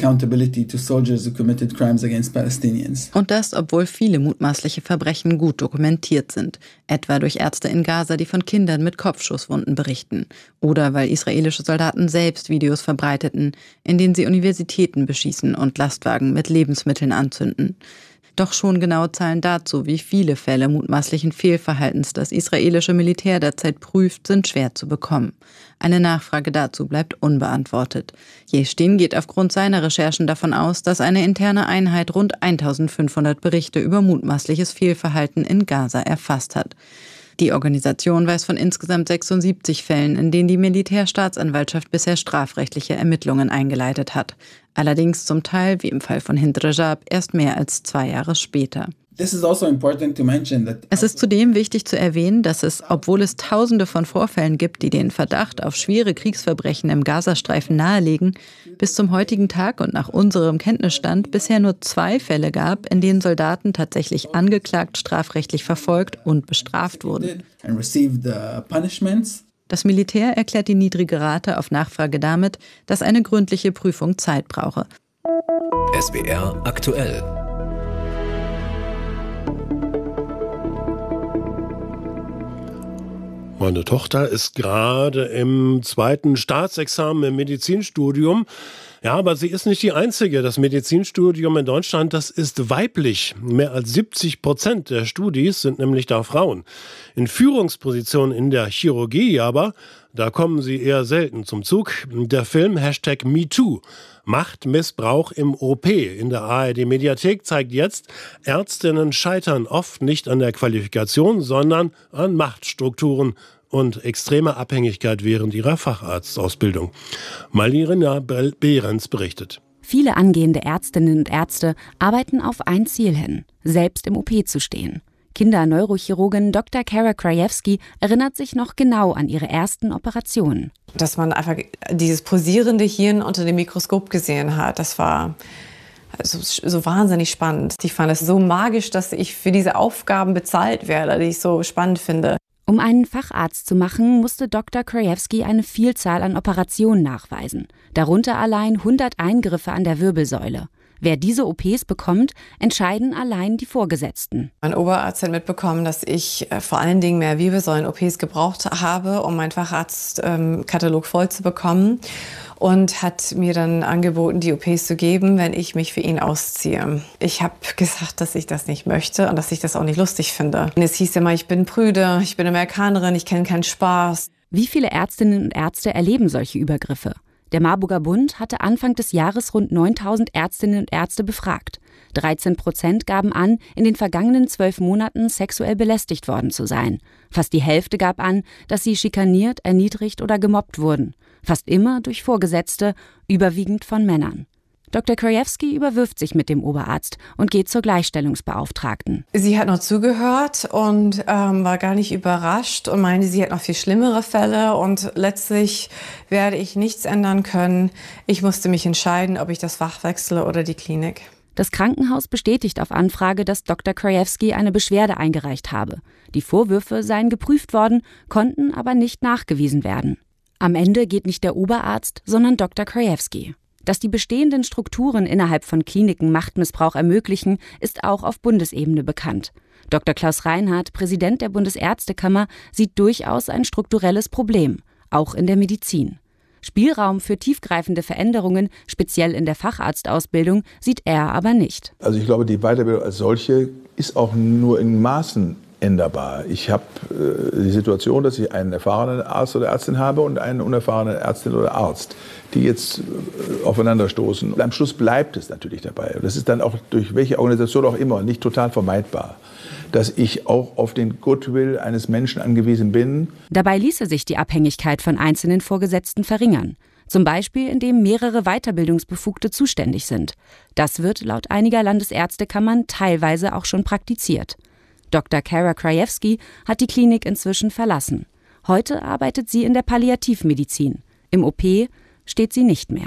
Und das, obwohl viele mutmaßliche Verbrechen gut dokumentiert sind. Etwa durch Ärzte in Gaza, die von Kindern mit Kopfschusswunden berichten. Oder weil israelische Soldaten selbst Videos verbreiteten, in denen sie Universitäten beschießen und Lastwagen mit Lebensmitteln anzünden. Doch schon genaue Zahlen dazu, wie viele Fälle mutmaßlichen Fehlverhaltens das israelische Militär derzeit prüft, sind schwer zu bekommen. Eine Nachfrage dazu bleibt unbeantwortet. Yesh Din geht aufgrund seiner Recherchen davon aus, dass eine interne Einheit rund eintausendfünfhundert Berichte über mutmaßliches Fehlverhalten in Gaza erfasst hat. Die Organisation weiß von insgesamt sechsundsiebzig Fällen, in denen die Militärstaatsanwaltschaft bisher strafrechtliche Ermittlungen eingeleitet hat. Allerdings zum Teil, wie im Fall von Hind Rajab, erst mehr als zwei Jahre später. Es ist zudem wichtig zu erwähnen, dass es, obwohl es Tausende von Vorfällen gibt, die den Verdacht auf schwere Kriegsverbrechen im Gazastreifen nahelegen, bis zum heutigen Tag und nach unserem Kenntnisstand bisher nur zwei Fälle gab, in denen Soldaten tatsächlich angeklagt, strafrechtlich verfolgt und bestraft wurden. Das Militär erklärt die niedrige Rate auf Nachfrage damit, dass eine gründliche Prüfung Zeit brauche. S W R aktuell. Meine Tochter ist gerade im zweiten Staatsexamen im Medizinstudium. Ja, aber sie ist nicht die Einzige. Das Medizinstudium in Deutschland, das ist weiblich. Mehr als siebzig Prozent der Studis sind nämlich da Frauen. In Führungspositionen in der Chirurgie aber, da kommen sie eher selten zum Zug. Der Film Hashtag MeToo, Machtmissbrauch im O P in der A R D-Mediathek zeigt jetzt, Ärztinnen scheitern oft nicht an der Qualifikation, sondern an Machtstrukturen und extremer Abhängigkeit während ihrer Facharztausbildung. Malirina Behrens berichtet. Viele angehende Ärztinnen und Ärzte arbeiten auf ein Ziel hin, selbst im O P zu stehen. Kinderneurochirurgin Doktor Kara Krajewski erinnert sich noch genau an ihre ersten Operationen. Dass man einfach dieses pulsierende Hirn unter dem Mikroskop gesehen hat, das war also so wahnsinnig spannend. Ich fand es so magisch, dass ich für diese Aufgaben bezahlt werde, die ich so spannend finde. Um einen Facharzt zu machen, musste Doktor Krajewski eine Vielzahl an Operationen nachweisen, darunter allein hundert Eingriffe an der Wirbelsäule. Wer diese O Ps bekommt, entscheiden allein die Vorgesetzten. Mein Oberarzt hat mitbekommen, dass ich äh, vor allen Dingen mehr Wirbelsäulen-O Ps gebraucht habe, um meinen Facharztkatalog ähm, voll zu bekommen. Und hat mir dann angeboten, die O Ps zu geben, wenn ich mich für ihn ausziehe. Ich habe gesagt, dass ich das nicht möchte und dass ich das auch nicht lustig finde. Und es hieß immer, ich bin prüde, ich bin Amerikanerin, ich kenne keinen Spaß. Wie viele Ärztinnen und Ärzte erleben solche Übergriffe? Der Marburger Bund hatte Anfang des Jahres rund neuntausend Ärztinnen und Ärzte befragt. dreizehn Prozent gaben an, in den vergangenen zwölf Monaten sexuell belästigt worden zu sein. Fast die Hälfte gab an, dass sie schikaniert, erniedrigt oder gemobbt wurden. Fast immer durch Vorgesetzte, überwiegend von Männern. Doktor Krajewski überwirft sich mit dem Oberarzt und geht zur Gleichstellungsbeauftragten. Sie hat noch zugehört und ähm, war gar nicht überrascht und meinte, sie hat noch viel schlimmere Fälle und letztlich werde ich nichts ändern können. Ich musste mich entscheiden, ob ich das Fach wechsle oder die Klinik. Das Krankenhaus bestätigt auf Anfrage, dass Doktor Krajewski eine Beschwerde eingereicht habe. Die Vorwürfe seien geprüft worden, konnten aber nicht nachgewiesen werden. Am Ende geht nicht der Oberarzt, sondern Doktor Krajewski. Dass die bestehenden Strukturen innerhalb von Kliniken Machtmissbrauch ermöglichen, ist auch auf Bundesebene bekannt. Doktor Klaus Reinhardt, Präsident der Bundesärztekammer, sieht durchaus ein strukturelles Problem, auch in der Medizin. Spielraum für tiefgreifende Veränderungen, speziell in der Facharztausbildung, sieht er aber nicht. Also ich glaube, die Weiterbildung als solche ist auch nur in Maßen änderbar. Ich habe äh, die Situation, dass ich einen erfahrenen Arzt oder Ärztin habe und eine unerfahrene Ärztin oder Arzt, die jetzt äh, aufeinanderstoßen. Und am Schluss bleibt es natürlich dabei. Das ist dann auch durch welche Organisation auch immer nicht total vermeidbar, dass ich auch auf den Goodwill eines Menschen angewiesen bin. Dabei ließe sich die Abhängigkeit von einzelnen Vorgesetzten verringern. Zum Beispiel, indem mehrere Weiterbildungsbefugte zuständig sind. Das wird laut einiger Landesärztekammern teilweise auch schon praktiziert. Doktor Kara Krajewski hat die Klinik inzwischen verlassen. Heute arbeitet sie in der Palliativmedizin. Im O P steht sie nicht mehr.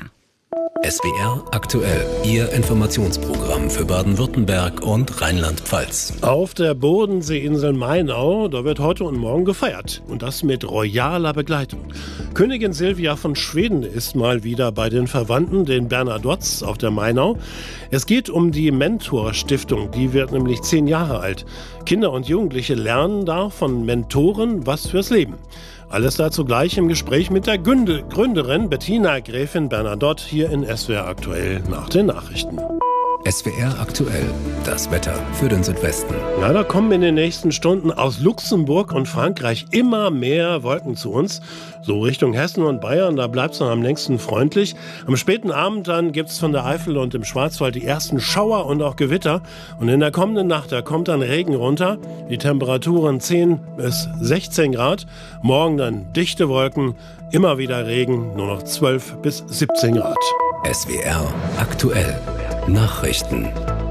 S W R aktuell, Ihr Informationsprogramm für Baden-Württemberg und Rheinland-Pfalz. Auf der Bodenseeinsel Mainau, da wird heute und morgen gefeiert. Und das mit royaler Begleitung. Königin Silvia von Schweden ist mal wieder bei den Verwandten, den Bernadotts auf der Mainau. Es geht um die Mentor-Stiftung, die wird nämlich zehn Jahre alt. Kinder und Jugendliche lernen da von Mentoren was fürs Leben. Alles dazu gleich im Gespräch mit der Gründerin Bettina Gräfin Bernadott hier in S W R aktuell nach den Nachrichten. S W R aktuell, das Wetter für den Südwesten. Ja, da kommen in den nächsten Stunden aus Luxemburg und Frankreich immer mehr Wolken zu uns. So Richtung Hessen und Bayern, da bleibt es noch am längsten freundlich. Am späten Abend dann gibt es von der Eifel und im Schwarzwald die ersten Schauer und auch Gewitter. Und in der kommenden Nacht, da kommt dann Regen runter. Die Temperaturen zehn bis sechzehn Grad. Morgen dann dichte Wolken, immer wieder Regen, nur noch zwölf bis siebzehn Grad. S W R aktuell. Nachrichten.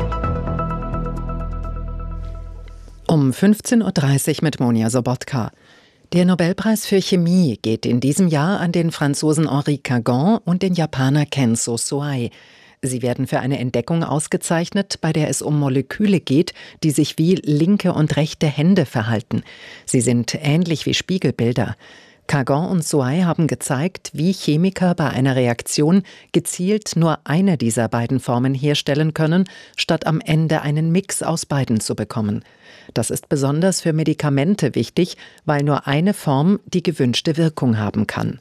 Um fünfzehn Uhr dreißig mit Monja Sobotka. Der Nobelpreis für Chemie geht in diesem Jahr an den Franzosen Henri Cagon und den Japaner Kenzo Soai. Sie werden für eine Entdeckung ausgezeichnet, bei der es um Moleküle geht, die sich wie linke und rechte Hände verhalten. Sie sind ähnlich wie Spiegelbilder. Cagon und Soai haben gezeigt, wie Chemiker bei einer Reaktion gezielt nur eine dieser beiden Formen herstellen können, statt am Ende einen Mix aus beiden zu bekommen. Das ist besonders für Medikamente wichtig, weil nur eine Form die gewünschte Wirkung haben kann.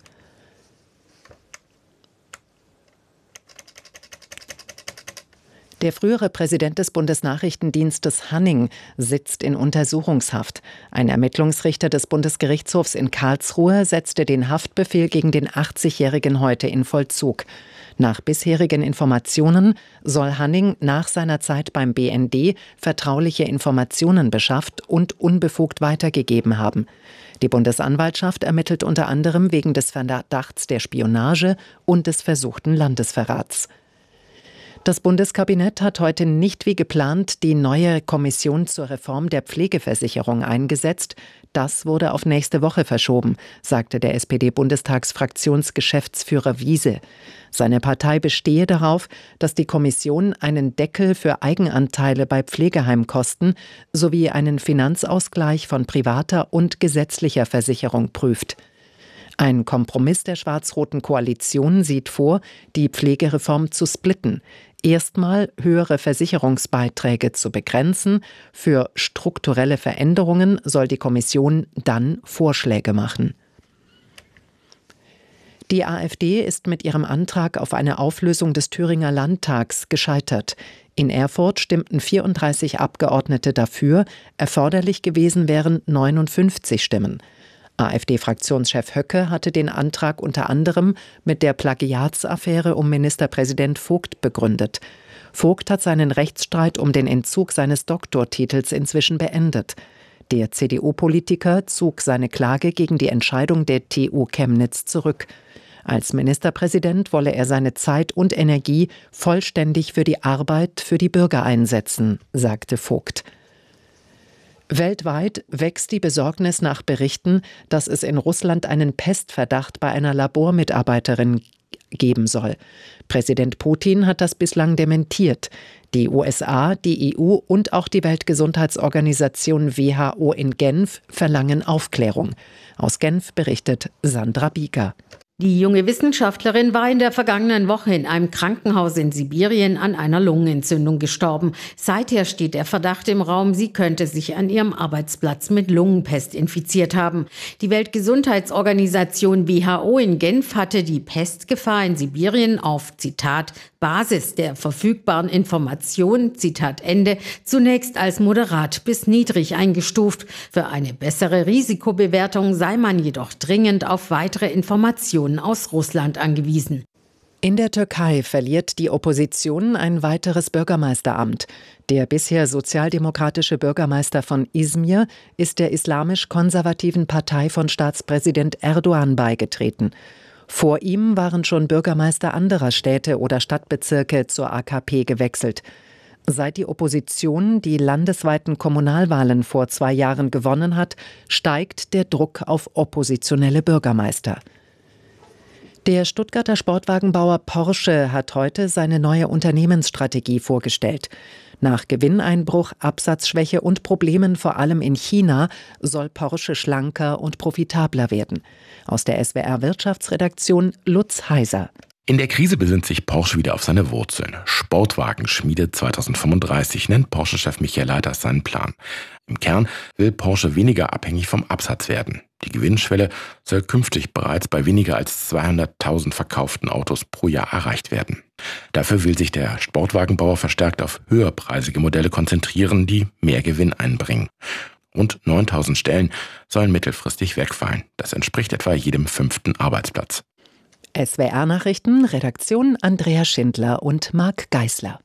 Der frühere Präsident des Bundesnachrichtendienstes Hanning sitzt in Untersuchungshaft. Ein Ermittlungsrichter des Bundesgerichtshofs in Karlsruhe setzte den Haftbefehl gegen den achtzigjährigen heute in Vollzug. Nach bisherigen Informationen soll Hanning nach seiner Zeit beim B N D vertrauliche Informationen beschafft und unbefugt weitergegeben haben. Die Bundesanwaltschaft ermittelt unter anderem wegen des Verdachts der Spionage und des versuchten Landesverrats. Das Bundeskabinett hat heute nicht wie geplant die neue Kommission zur Reform der Pflegeversicherung eingesetzt. Das wurde auf nächste Woche verschoben, sagte der S P D-Bundestagsfraktionsgeschäftsführer Wiese. Seine Partei bestehe darauf, dass die Kommission einen Deckel für Eigenanteile bei Pflegeheimkosten sowie einen Finanzausgleich von privater und gesetzlicher Versicherung prüft. Ein Kompromiss der schwarz-roten Koalition sieht vor, die Pflegereform zu splitten. Erstmal höhere Versicherungsbeiträge zu begrenzen. Für strukturelle Veränderungen soll die Kommission dann Vorschläge machen. Die AfD ist mit ihrem Antrag auf eine Auflösung des Thüringer Landtags gescheitert. In Erfurt stimmten vierunddreißig Abgeordnete dafür, erforderlich gewesen wären neunundfünfzig Stimmen. AfD-Fraktionschef Höcke hatte den Antrag unter anderem mit der Plagiatsaffäre um Ministerpräsident Vogt begründet. Vogt hat seinen Rechtsstreit um den Entzug seines Doktortitels inzwischen beendet. Der C D U-Politiker zog seine Klage gegen die Entscheidung der T U Chemnitz zurück. Als Ministerpräsident wolle er seine Zeit und Energie vollständig für die Arbeit für die Bürger einsetzen, sagte Vogt. Weltweit wächst die Besorgnis nach Berichten, dass es in Russland einen Pestverdacht bei einer Labormitarbeiterin geben soll. Präsident Putin hat das bislang dementiert. Die U S A, die E U und auch die Weltgesundheitsorganisation W H O in Genf verlangen Aufklärung. Aus Genf berichtet Sandra Bieger. Die junge Wissenschaftlerin war in der vergangenen Woche in einem Krankenhaus in Sibirien an einer Lungenentzündung gestorben. Seither steht der Verdacht im Raum, sie könnte sich an ihrem Arbeitsplatz mit Lungenpest infiziert haben. Die Weltgesundheitsorganisation W H O in Genf hatte die Pestgefahr in Sibirien auf, Zitat, Basis der verfügbaren Informationen, Zitat Ende, zunächst als moderat bis niedrig eingestuft. Für eine bessere Risikobewertung sei man jedoch dringend auf weitere Informationen aus Russland angewiesen. In der Türkei verliert die Opposition ein weiteres Bürgermeisteramt. Der bisher sozialdemokratische Bürgermeister von Izmir ist der islamisch-konservativen Partei von Staatspräsident Erdogan beigetreten. Vor ihm waren schon Bürgermeister anderer Städte oder Stadtbezirke zur A K P gewechselt. Seit die Opposition die landesweiten Kommunalwahlen vor zwei Jahren gewonnen hat, steigt der Druck auf oppositionelle Bürgermeister. Der Stuttgarter Sportwagenbauer Porsche hat heute seine neue Unternehmensstrategie vorgestellt. Nach Gewinneinbruch, Absatzschwäche und Problemen vor allem in China soll Porsche schlanker und profitabler werden. Aus der S W R-Wirtschaftsredaktion Lutz Heiser. In der Krise besinnt sich Porsche wieder auf seine Wurzeln. Sportwagenschmiede zweitausendfünfunddreißig nennt Porsche-Chef Michael Leiters seinen Plan. Im Kern will Porsche weniger abhängig vom Absatz werden. Die Gewinnschwelle soll künftig bereits bei weniger als zweihunderttausend verkauften Autos pro Jahr erreicht werden. Dafür will sich der Sportwagenbauer verstärkt auf höherpreisige Modelle konzentrieren, die mehr Gewinn einbringen. Rund neuntausend Stellen sollen mittelfristig wegfallen. Das entspricht etwa jedem fünften Arbeitsplatz. S W R-Nachrichten, Redaktion Andrea Schindler und Marc Geisler.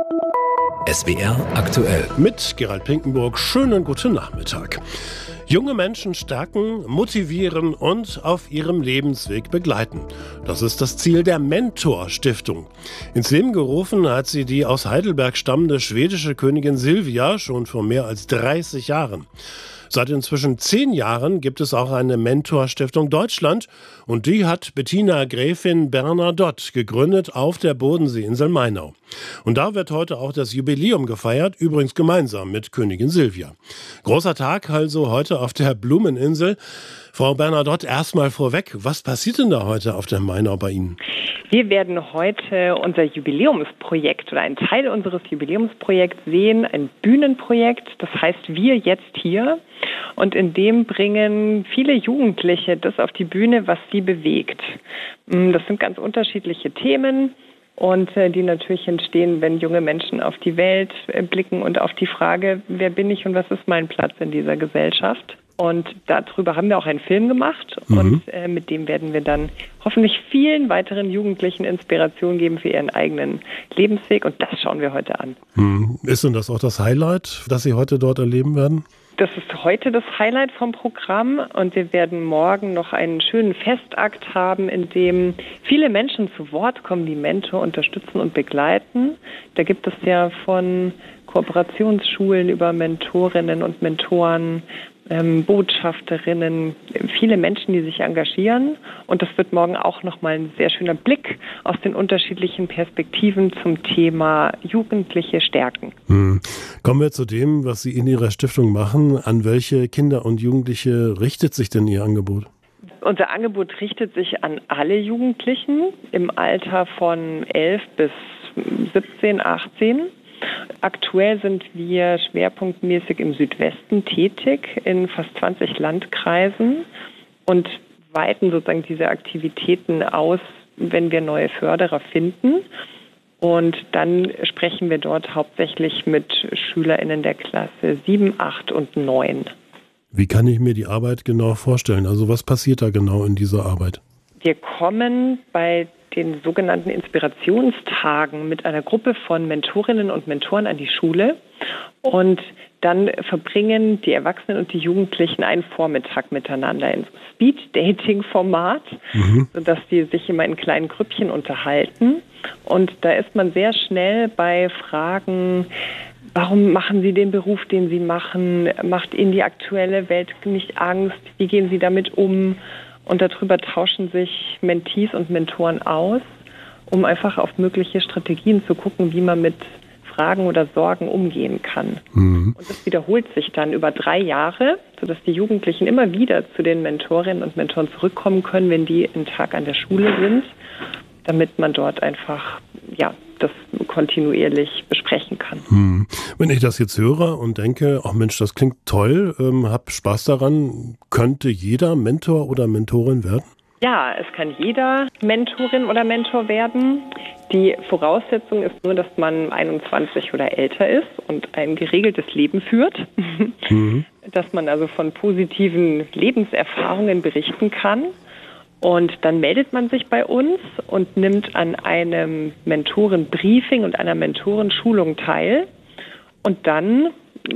S W R aktuell. Mit Gerald Pinkenburg, schönen guten Nachmittag. Junge Menschen stärken, motivieren und auf ihrem Lebensweg begleiten. Das ist das Ziel der Mentor-Stiftung. Ins Leben gerufen hat sie die aus Heidelberg stammende schwedische Königin Silvia schon vor mehr als dreißig Jahren. Seit inzwischen zehn Jahren gibt es auch eine Mentor-Stiftung Deutschland und die hat Bettina Gräfin Bernadotte gegründet auf der Bodenseeinsel Mainau. Und da wird heute auch das Jubiläum gefeiert, übrigens gemeinsam mit Königin Silvia. Großer Tag also heute auf der Blumeninsel. Frau Bernadotte, erstmal vorweg, was passiert denn da heute auf der Mainau bei Ihnen? Wir werden heute unser Jubiläumsprojekt oder einen Teil unseres Jubiläumsprojekts sehen, ein Bühnenprojekt, das heißt Wir jetzt hier. Und in dem bringen viele Jugendliche das auf die Bühne, was sie bewegt. Das sind ganz unterschiedliche Themen und die natürlich entstehen, wenn junge Menschen auf die Welt blicken und auf die Frage, wer bin ich und was ist mein Platz in dieser Gesellschaft? Und darüber haben wir auch einen Film gemacht mhm. und äh, mit dem werden wir dann hoffentlich vielen weiteren Jugendlichen Inspiration geben für ihren eigenen Lebensweg und das schauen wir heute an. Mhm. Ist denn das auch das Highlight, das Sie heute dort erleben werden? Das ist heute das Highlight vom Programm und wir werden morgen noch einen schönen Festakt haben, in dem viele Menschen zu Wort kommen, die Mentor unterstützen und begleiten. Da gibt es ja von Kooperationsschulen über Mentorinnen und Mentoren, ähm, Botschafterinnen, viele Menschen, die sich engagieren. Und das wird morgen auch nochmal ein sehr schöner Blick aus den unterschiedlichen Perspektiven zum Thema Jugendliche stärken. Hm. Kommen wir zu dem, was Sie in Ihrer Stiftung machen. An welche Kinder und Jugendliche richtet sich denn Ihr Angebot? Unser Angebot richtet sich an alle Jugendlichen im Alter von elf bis siebzehn, achtzehn. Aktuell sind wir schwerpunktmäßig im Südwesten tätig, in fast zwanzig Landkreisen und weiten sozusagen diese Aktivitäten aus, wenn wir neue Förderer finden. Und dann sprechen wir dort hauptsächlich mit SchülerInnen der Klasse sieben, acht und neun. Wie kann ich mir die Arbeit genau vorstellen? Also was passiert da genau in dieser Arbeit? Wir kommen bei den sogenannten Inspirationstagen mit einer Gruppe von Mentorinnen und Mentoren an die Schule und dann verbringen die Erwachsenen und die Jugendlichen einen Vormittag miteinander in so Speed-Dating-Format, mhm. sodass die sich immer in kleinen Grüppchen unterhalten. Und da ist man sehr schnell bei Fragen, warum machen Sie den Beruf, den Sie machen? Macht Ihnen die aktuelle Welt nicht Angst? Wie gehen Sie damit um? Und darüber tauschen sich Mentees und Mentoren aus, um einfach auf mögliche Strategien zu gucken, wie man mit Fragen oder Sorgen umgehen kann. Mhm. Und das wiederholt sich dann über drei Jahre, sodass die Jugendlichen immer wieder zu den Mentorinnen und Mentoren zurückkommen können, wenn die einen Tag an der Schule sind, damit man dort einfach ja, das kontinuierlich besprechen kann. Hm. Wenn ich das jetzt höre und denke, ach Mensch, das klingt toll, ähm, hab Spaß daran, könnte jeder Mentor oder Mentorin werden? Ja, es kann jeder Mentorin oder Mentor werden. Die Voraussetzung ist nur, dass man einundzwanzig oder älter ist und ein geregeltes Leben führt. Mhm. Dass man also von positiven Lebenserfahrungen berichten kann. Und dann meldet man sich bei uns und nimmt an einem Mentorenbriefing und einer Mentorenschulung teil. Und dann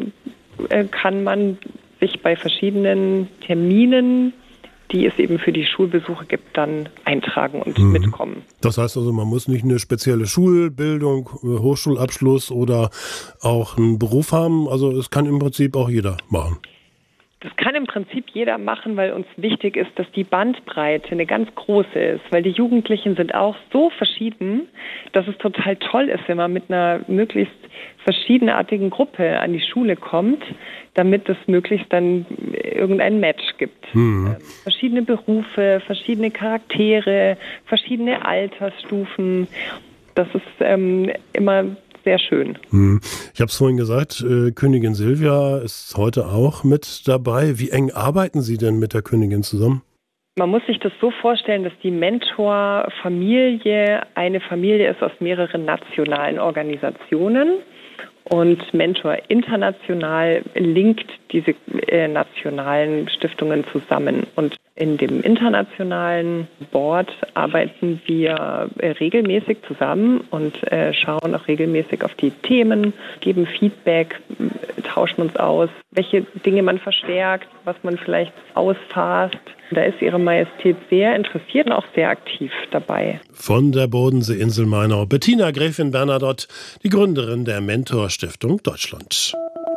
äh, kann man sich bei verschiedenen Terminen, die es eben für die Schulbesuche gibt, dann eintragen und mhm. mitkommen. Das heißt also, man muss nicht eine spezielle Schulbildung, Hochschulabschluss oder auch einen Beruf haben. Also es kann im Prinzip auch jeder machen. Das kann im Prinzip jeder machen, weil uns wichtig ist, dass die Bandbreite eine ganz große ist. Weil die Jugendlichen sind auch so verschieden, dass es total toll ist, wenn man mit einer möglichst verschiedenartigen Gruppe an die Schule kommt, damit es möglichst dann irgendein Match gibt. Mhm. Ähm, verschiedene Berufe, verschiedene Charaktere, verschiedene Altersstufen. Das ist ähm, immer sehr schön. Hm. Ich habe es vorhin gesagt, äh, Königin Silvia ist heute auch mit dabei. Wie eng arbeiten Sie denn mit der Königin zusammen? Man muss sich das so vorstellen, dass die Mentor-Familie eine Familie ist aus mehreren nationalen Organisationen. Und Mentor International linkt diese äh, nationalen Stiftungen zusammen. Und in dem internationalen Board arbeiten wir äh, regelmäßig zusammen und äh, schauen auch regelmäßig auf die Themen, geben Feedback, äh, tauschen uns aus, welche Dinge man verstärkt, was man vielleicht ausfasst. Da ist Ihre Majestät sehr interessiert und auch sehr aktiv dabei. Von der Bodenseeinsel Mainau, Bettina Gräfin Bernadotte, die Gründerin der Mentor-Stiftung Deutschland.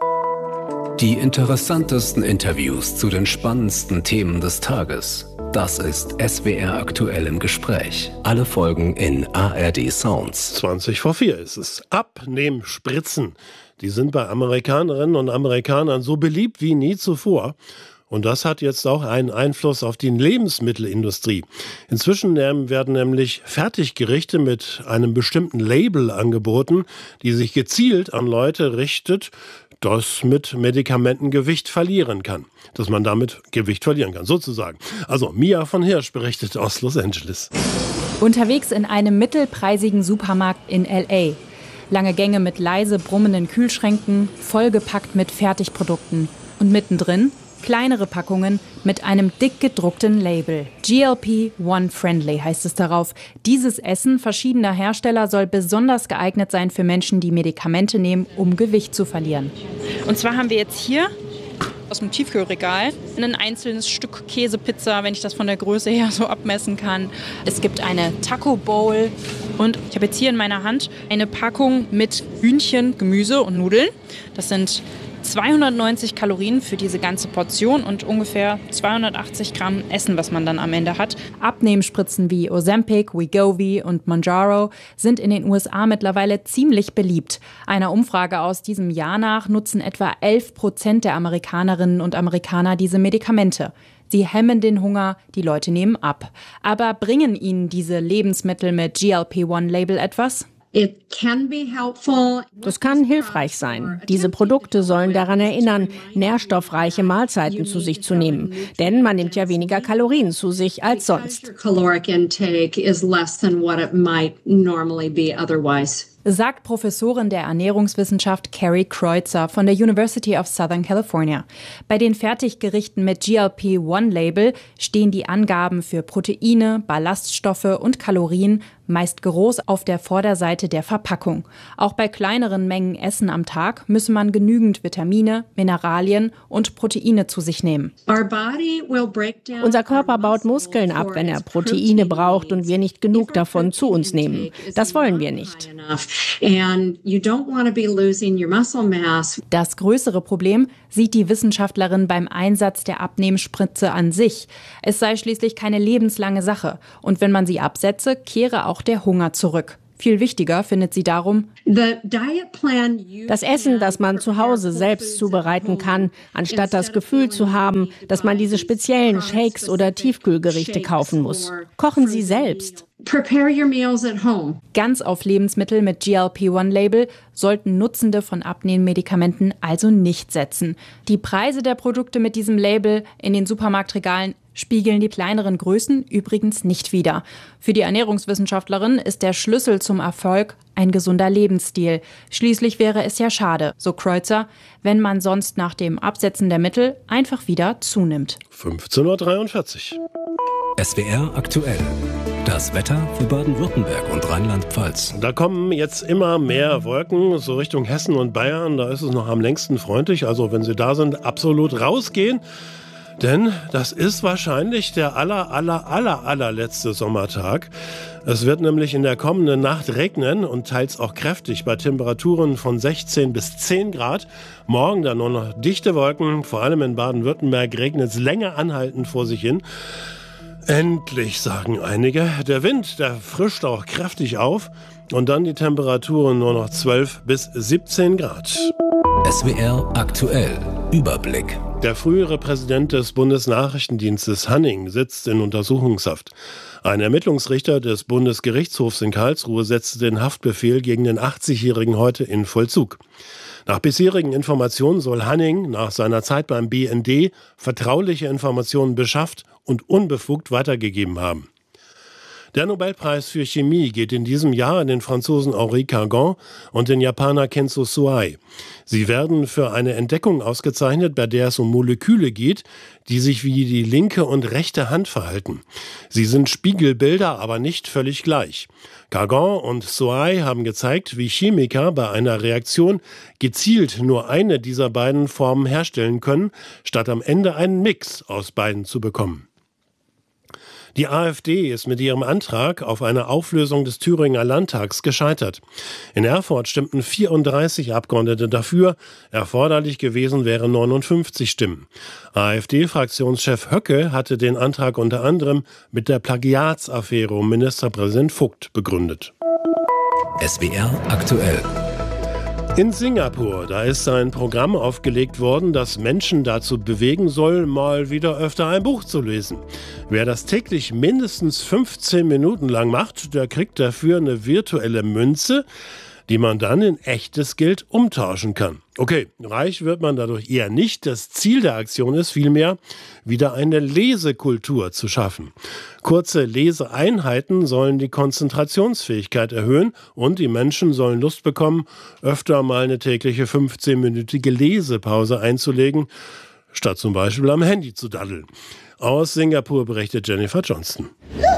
Die interessantesten Interviews zu den spannendsten Themen des Tages. Das ist S W R aktuell im Gespräch. Alle Folgen in A R D Sounds. zwanzig vor vier ist es. Abnehmspritzen. Die sind bei Amerikanerinnen und Amerikanern so beliebt wie nie zuvor. Und das hat jetzt auch einen Einfluss auf die Lebensmittelindustrie. Inzwischen werden nämlich Fertiggerichte mit einem bestimmten Label angeboten, die sich gezielt an Leute richtet, das mit Medikamenten Gewicht verlieren kann. Dass man damit Gewicht verlieren kann, sozusagen. Also Mia von Hirsch berichtet aus Los Angeles. Unterwegs in einem mittelpreisigen Supermarkt in L A. Lange Gänge mit leise brummenden Kühlschränken, vollgepackt mit Fertigprodukten. Und mittendrin kleinere Packungen mit einem dick gedruckten Label. G L P eins Friendly heißt es darauf. Dieses Essen verschiedener Hersteller soll besonders geeignet sein für Menschen, die Medikamente nehmen, um Gewicht zu verlieren. Und zwar haben wir jetzt hier aus dem Tiefkühlregal. Ein einzelnes Stück Käsepizza, wenn ich das von der Größe her so abmessen kann. Es gibt eine Taco Bowl und ich habe jetzt hier in meiner Hand eine Packung mit Hühnchen, Gemüse und Nudeln. Das sind zweihundertneunzig Kalorien für diese ganze Portion und ungefähr zweihundertachtzig Gramm Essen, was man dann am Ende hat. Abnehmspritzen wie Ozempic, Wegovy und Mounjaro sind in den U S A mittlerweile ziemlich beliebt. Einer Umfrage aus diesem Jahr nach nutzen etwa elf Prozent der Amerikanerinnen und Amerikaner diese Medikamente. Sie hemmen den Hunger, die Leute nehmen ab. Aber bringen ihnen diese Lebensmittel mit G L P eins Label etwas? Das kann hilfreich sein. Diese Produkte sollen daran erinnern, nährstoffreiche Mahlzeiten zu sich zu nehmen. Denn man nimmt ja weniger Kalorien zu sich als sonst. Sagt Professorin der Ernährungswissenschaft Carrie Kreutzer von der University of Southern California. Bei den Fertiggerichten mit G L P eins Label stehen die Angaben für Proteine, Ballaststoffe und Kalorien meist groß auf der Vorderseite der Verpackung. Auch bei kleineren Mengen Essen am Tag müsse man genügend Vitamine, Mineralien und Proteine zu sich nehmen. Unser Körper baut Muskeln ab, wenn er Proteine braucht und wir nicht genug davon zu uns nehmen. Das wollen wir nicht. Das größere Problem sieht die Wissenschaftlerin beim Einsatz der Abnehmspritze an sich. Es sei schließlich keine lebenslange Sache. Und wenn man sie absetze, kehre auch der Hunger zurück. Viel wichtiger findet sie darum, das Essen, das man zu Hause selbst zubereiten kann, anstatt das Gefühl zu haben, dass man diese speziellen Shakes oder Tiefkühlgerichte kaufen muss. Kochen Sie selbst. Ganz auf Lebensmittel mit G L P eins Label sollten Nutzende von Abnehmmedikamenten also nicht setzen. Die Preise der Produkte mit diesem Label in den Supermarktregalen spiegeln die kleineren Größen übrigens nicht wider. Für die Ernährungswissenschaftlerin ist der Schlüssel zum Erfolg ein gesunder Lebensstil. Schließlich wäre es ja schade, so Kreutzer, wenn man sonst nach dem Absetzen der Mittel einfach wieder zunimmt. fünfzehn Uhr dreiundvierzig. S W R aktuell. Das Wetter für Baden-Württemberg und Rheinland-Pfalz. Da kommen jetzt immer mehr Wolken, so Richtung Hessen und Bayern. Da ist es noch am längsten freundlich. Also wenn Sie da sind, absolut rausgehen. Denn das ist wahrscheinlich der aller, aller, aller, allerletzte Sommertag. Es wird nämlich in der kommenden Nacht regnen und teils auch kräftig bei Temperaturen von sechzehn bis zehn Grad. Morgen dann nur noch dichte Wolken, vor allem in Baden-Württemberg regnet es länger anhaltend vor sich hin. Endlich, sagen einige. Der Wind, der frischt auch kräftig auf und dann die Temperaturen nur noch zwölf bis siebzehn Grad. S W R aktuell. Überblick. Der frühere Präsident des Bundesnachrichtendienstes Hanning sitzt in Untersuchungshaft. Ein Ermittlungsrichter des Bundesgerichtshofs in Karlsruhe setzte den Haftbefehl gegen den achtzigjährigen heute in Vollzug. Nach bisherigen Informationen soll Hanning nach seiner Zeit beim B N D vertrauliche Informationen beschafft und unbefugt weitergegeben haben. Der Nobelpreis für Chemie geht in diesem Jahr an den Franzosen Henri Cargan und den Japaner Kenzo Suai. Sie werden für eine Entdeckung ausgezeichnet, bei der es um Moleküle geht, die sich wie die linke und rechte Hand verhalten. Sie sind Spiegelbilder, aber nicht völlig gleich. Cargan und Suai haben gezeigt, wie Chemiker bei einer Reaktion gezielt nur eine dieser beiden Formen herstellen können, statt am Ende einen Mix aus beiden zu bekommen. Die AfD ist mit ihrem Antrag auf eine Auflösung des Thüringer Landtags gescheitert. In Erfurt stimmten vierunddreißig Abgeordnete dafür, erforderlich gewesen wären neunundfünfzig Stimmen. AfD-Fraktionschef Höcke hatte den Antrag unter anderem mit der Plagiatsaffäre um Ministerpräsident Vogt begründet. S W R aktuell. In Singapur, da ist ein Programm aufgelegt worden, das Menschen dazu bewegen soll, mal wieder öfter ein Buch zu lesen. Wer das täglich mindestens fünfzehn Minuten lang macht, der kriegt dafür eine virtuelle Münze, die man dann in echtes Geld umtauschen kann. Okay, reich wird man dadurch eher nicht. Das Ziel der Aktion ist vielmehr, wieder eine Lesekultur zu schaffen. Kurze Leseeinheiten sollen die Konzentrationsfähigkeit erhöhen und die Menschen sollen Lust bekommen, öfter mal eine tägliche fünfzehnminütige Lesepause einzulegen, statt zum Beispiel am Handy zu daddeln. Aus Singapur berichtet Jennifer Johnston.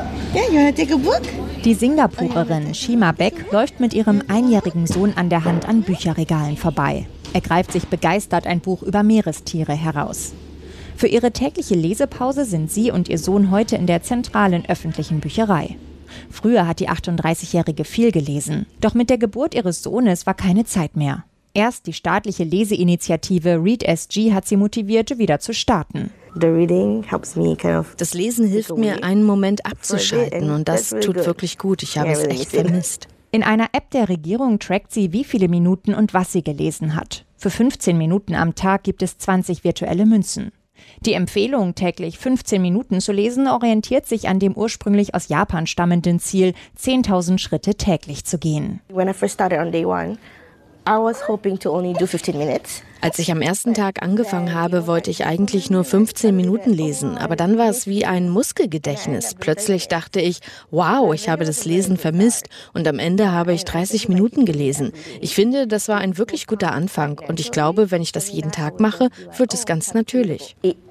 Die Singapurerin Shima Beck läuft mit ihrem einjährigen Sohn an der Hand an Bücherregalen vorbei. Er greift sich begeistert ein Buch über Meerestiere heraus. Für ihre tägliche Lesepause sind sie und ihr Sohn heute in der zentralen öffentlichen Bücherei. Früher hat die achtunddreißigjährige viel gelesen. Doch mit der Geburt ihres Sohnes war keine Zeit mehr. Erst die staatliche Leseinitiative Read S G hat sie motiviert, wieder zu starten. Das Lesen hilft mir, einen Moment abzuschalten und das tut wirklich gut. Ich habe es echt vermisst. In einer App der Regierung trackt sie, wie viele Minuten und was sie gelesen hat. Für fünfzehn Minuten am Tag gibt es zwanzig virtuelle Münzen. Die Empfehlung, täglich fünfzehn Minuten zu lesen, orientiert sich an dem ursprünglich aus Japan stammenden Ziel, zehntausend Schritte täglich zu gehen. When I first started on day one, I was hoping to only do fifteen minutes. Als ich am ersten Tag angefangen habe, wollte ich eigentlich nur fünfzehn Minuten lesen, aber dann war es wie ein Muskelgedächtnis. Plötzlich dachte ich, wow, ich habe das Lesen vermisst und am Ende habe ich dreißig Minuten gelesen. Ich finde, das war ein wirklich guter Anfang und ich glaube, wenn ich das jeden Tag mache, wird es ganz natürlich.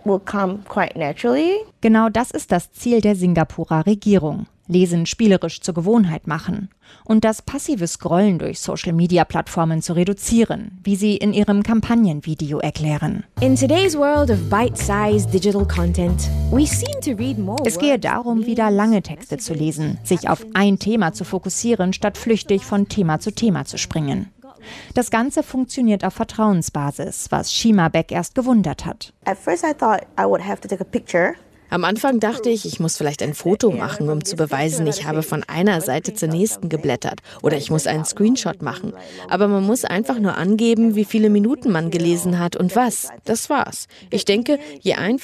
Genau das ist das Ziel der Singapurer Regierung. Lesen spielerisch zur Gewohnheit machen und das passive Scrollen durch Social-Media-Plattformen zu reduzieren, wie sie in ihrem Kampagnenvideo erklären. In today's world of bite-sized digital content, we seem to read more. Es gehe darum, wieder lange Texte zu lesen, sich auf ein Thema zu fokussieren, statt flüchtig von Thema zu Thema zu springen. Das Ganze funktioniert auf Vertrauensbasis, was Shima Beck erst gewundert hat. At first I thought I would have to take a picture. Am Anfang dachte ich, ich muss vielleicht ein Foto machen, um zu beweisen, ich habe von einer Seite zur nächsten geblättert. Oder ich muss einen Screenshot machen. Aber man muss einfach nur angeben, wie viele Minuten man gelesen hat und was. Das war's. Ich denke, je einfacher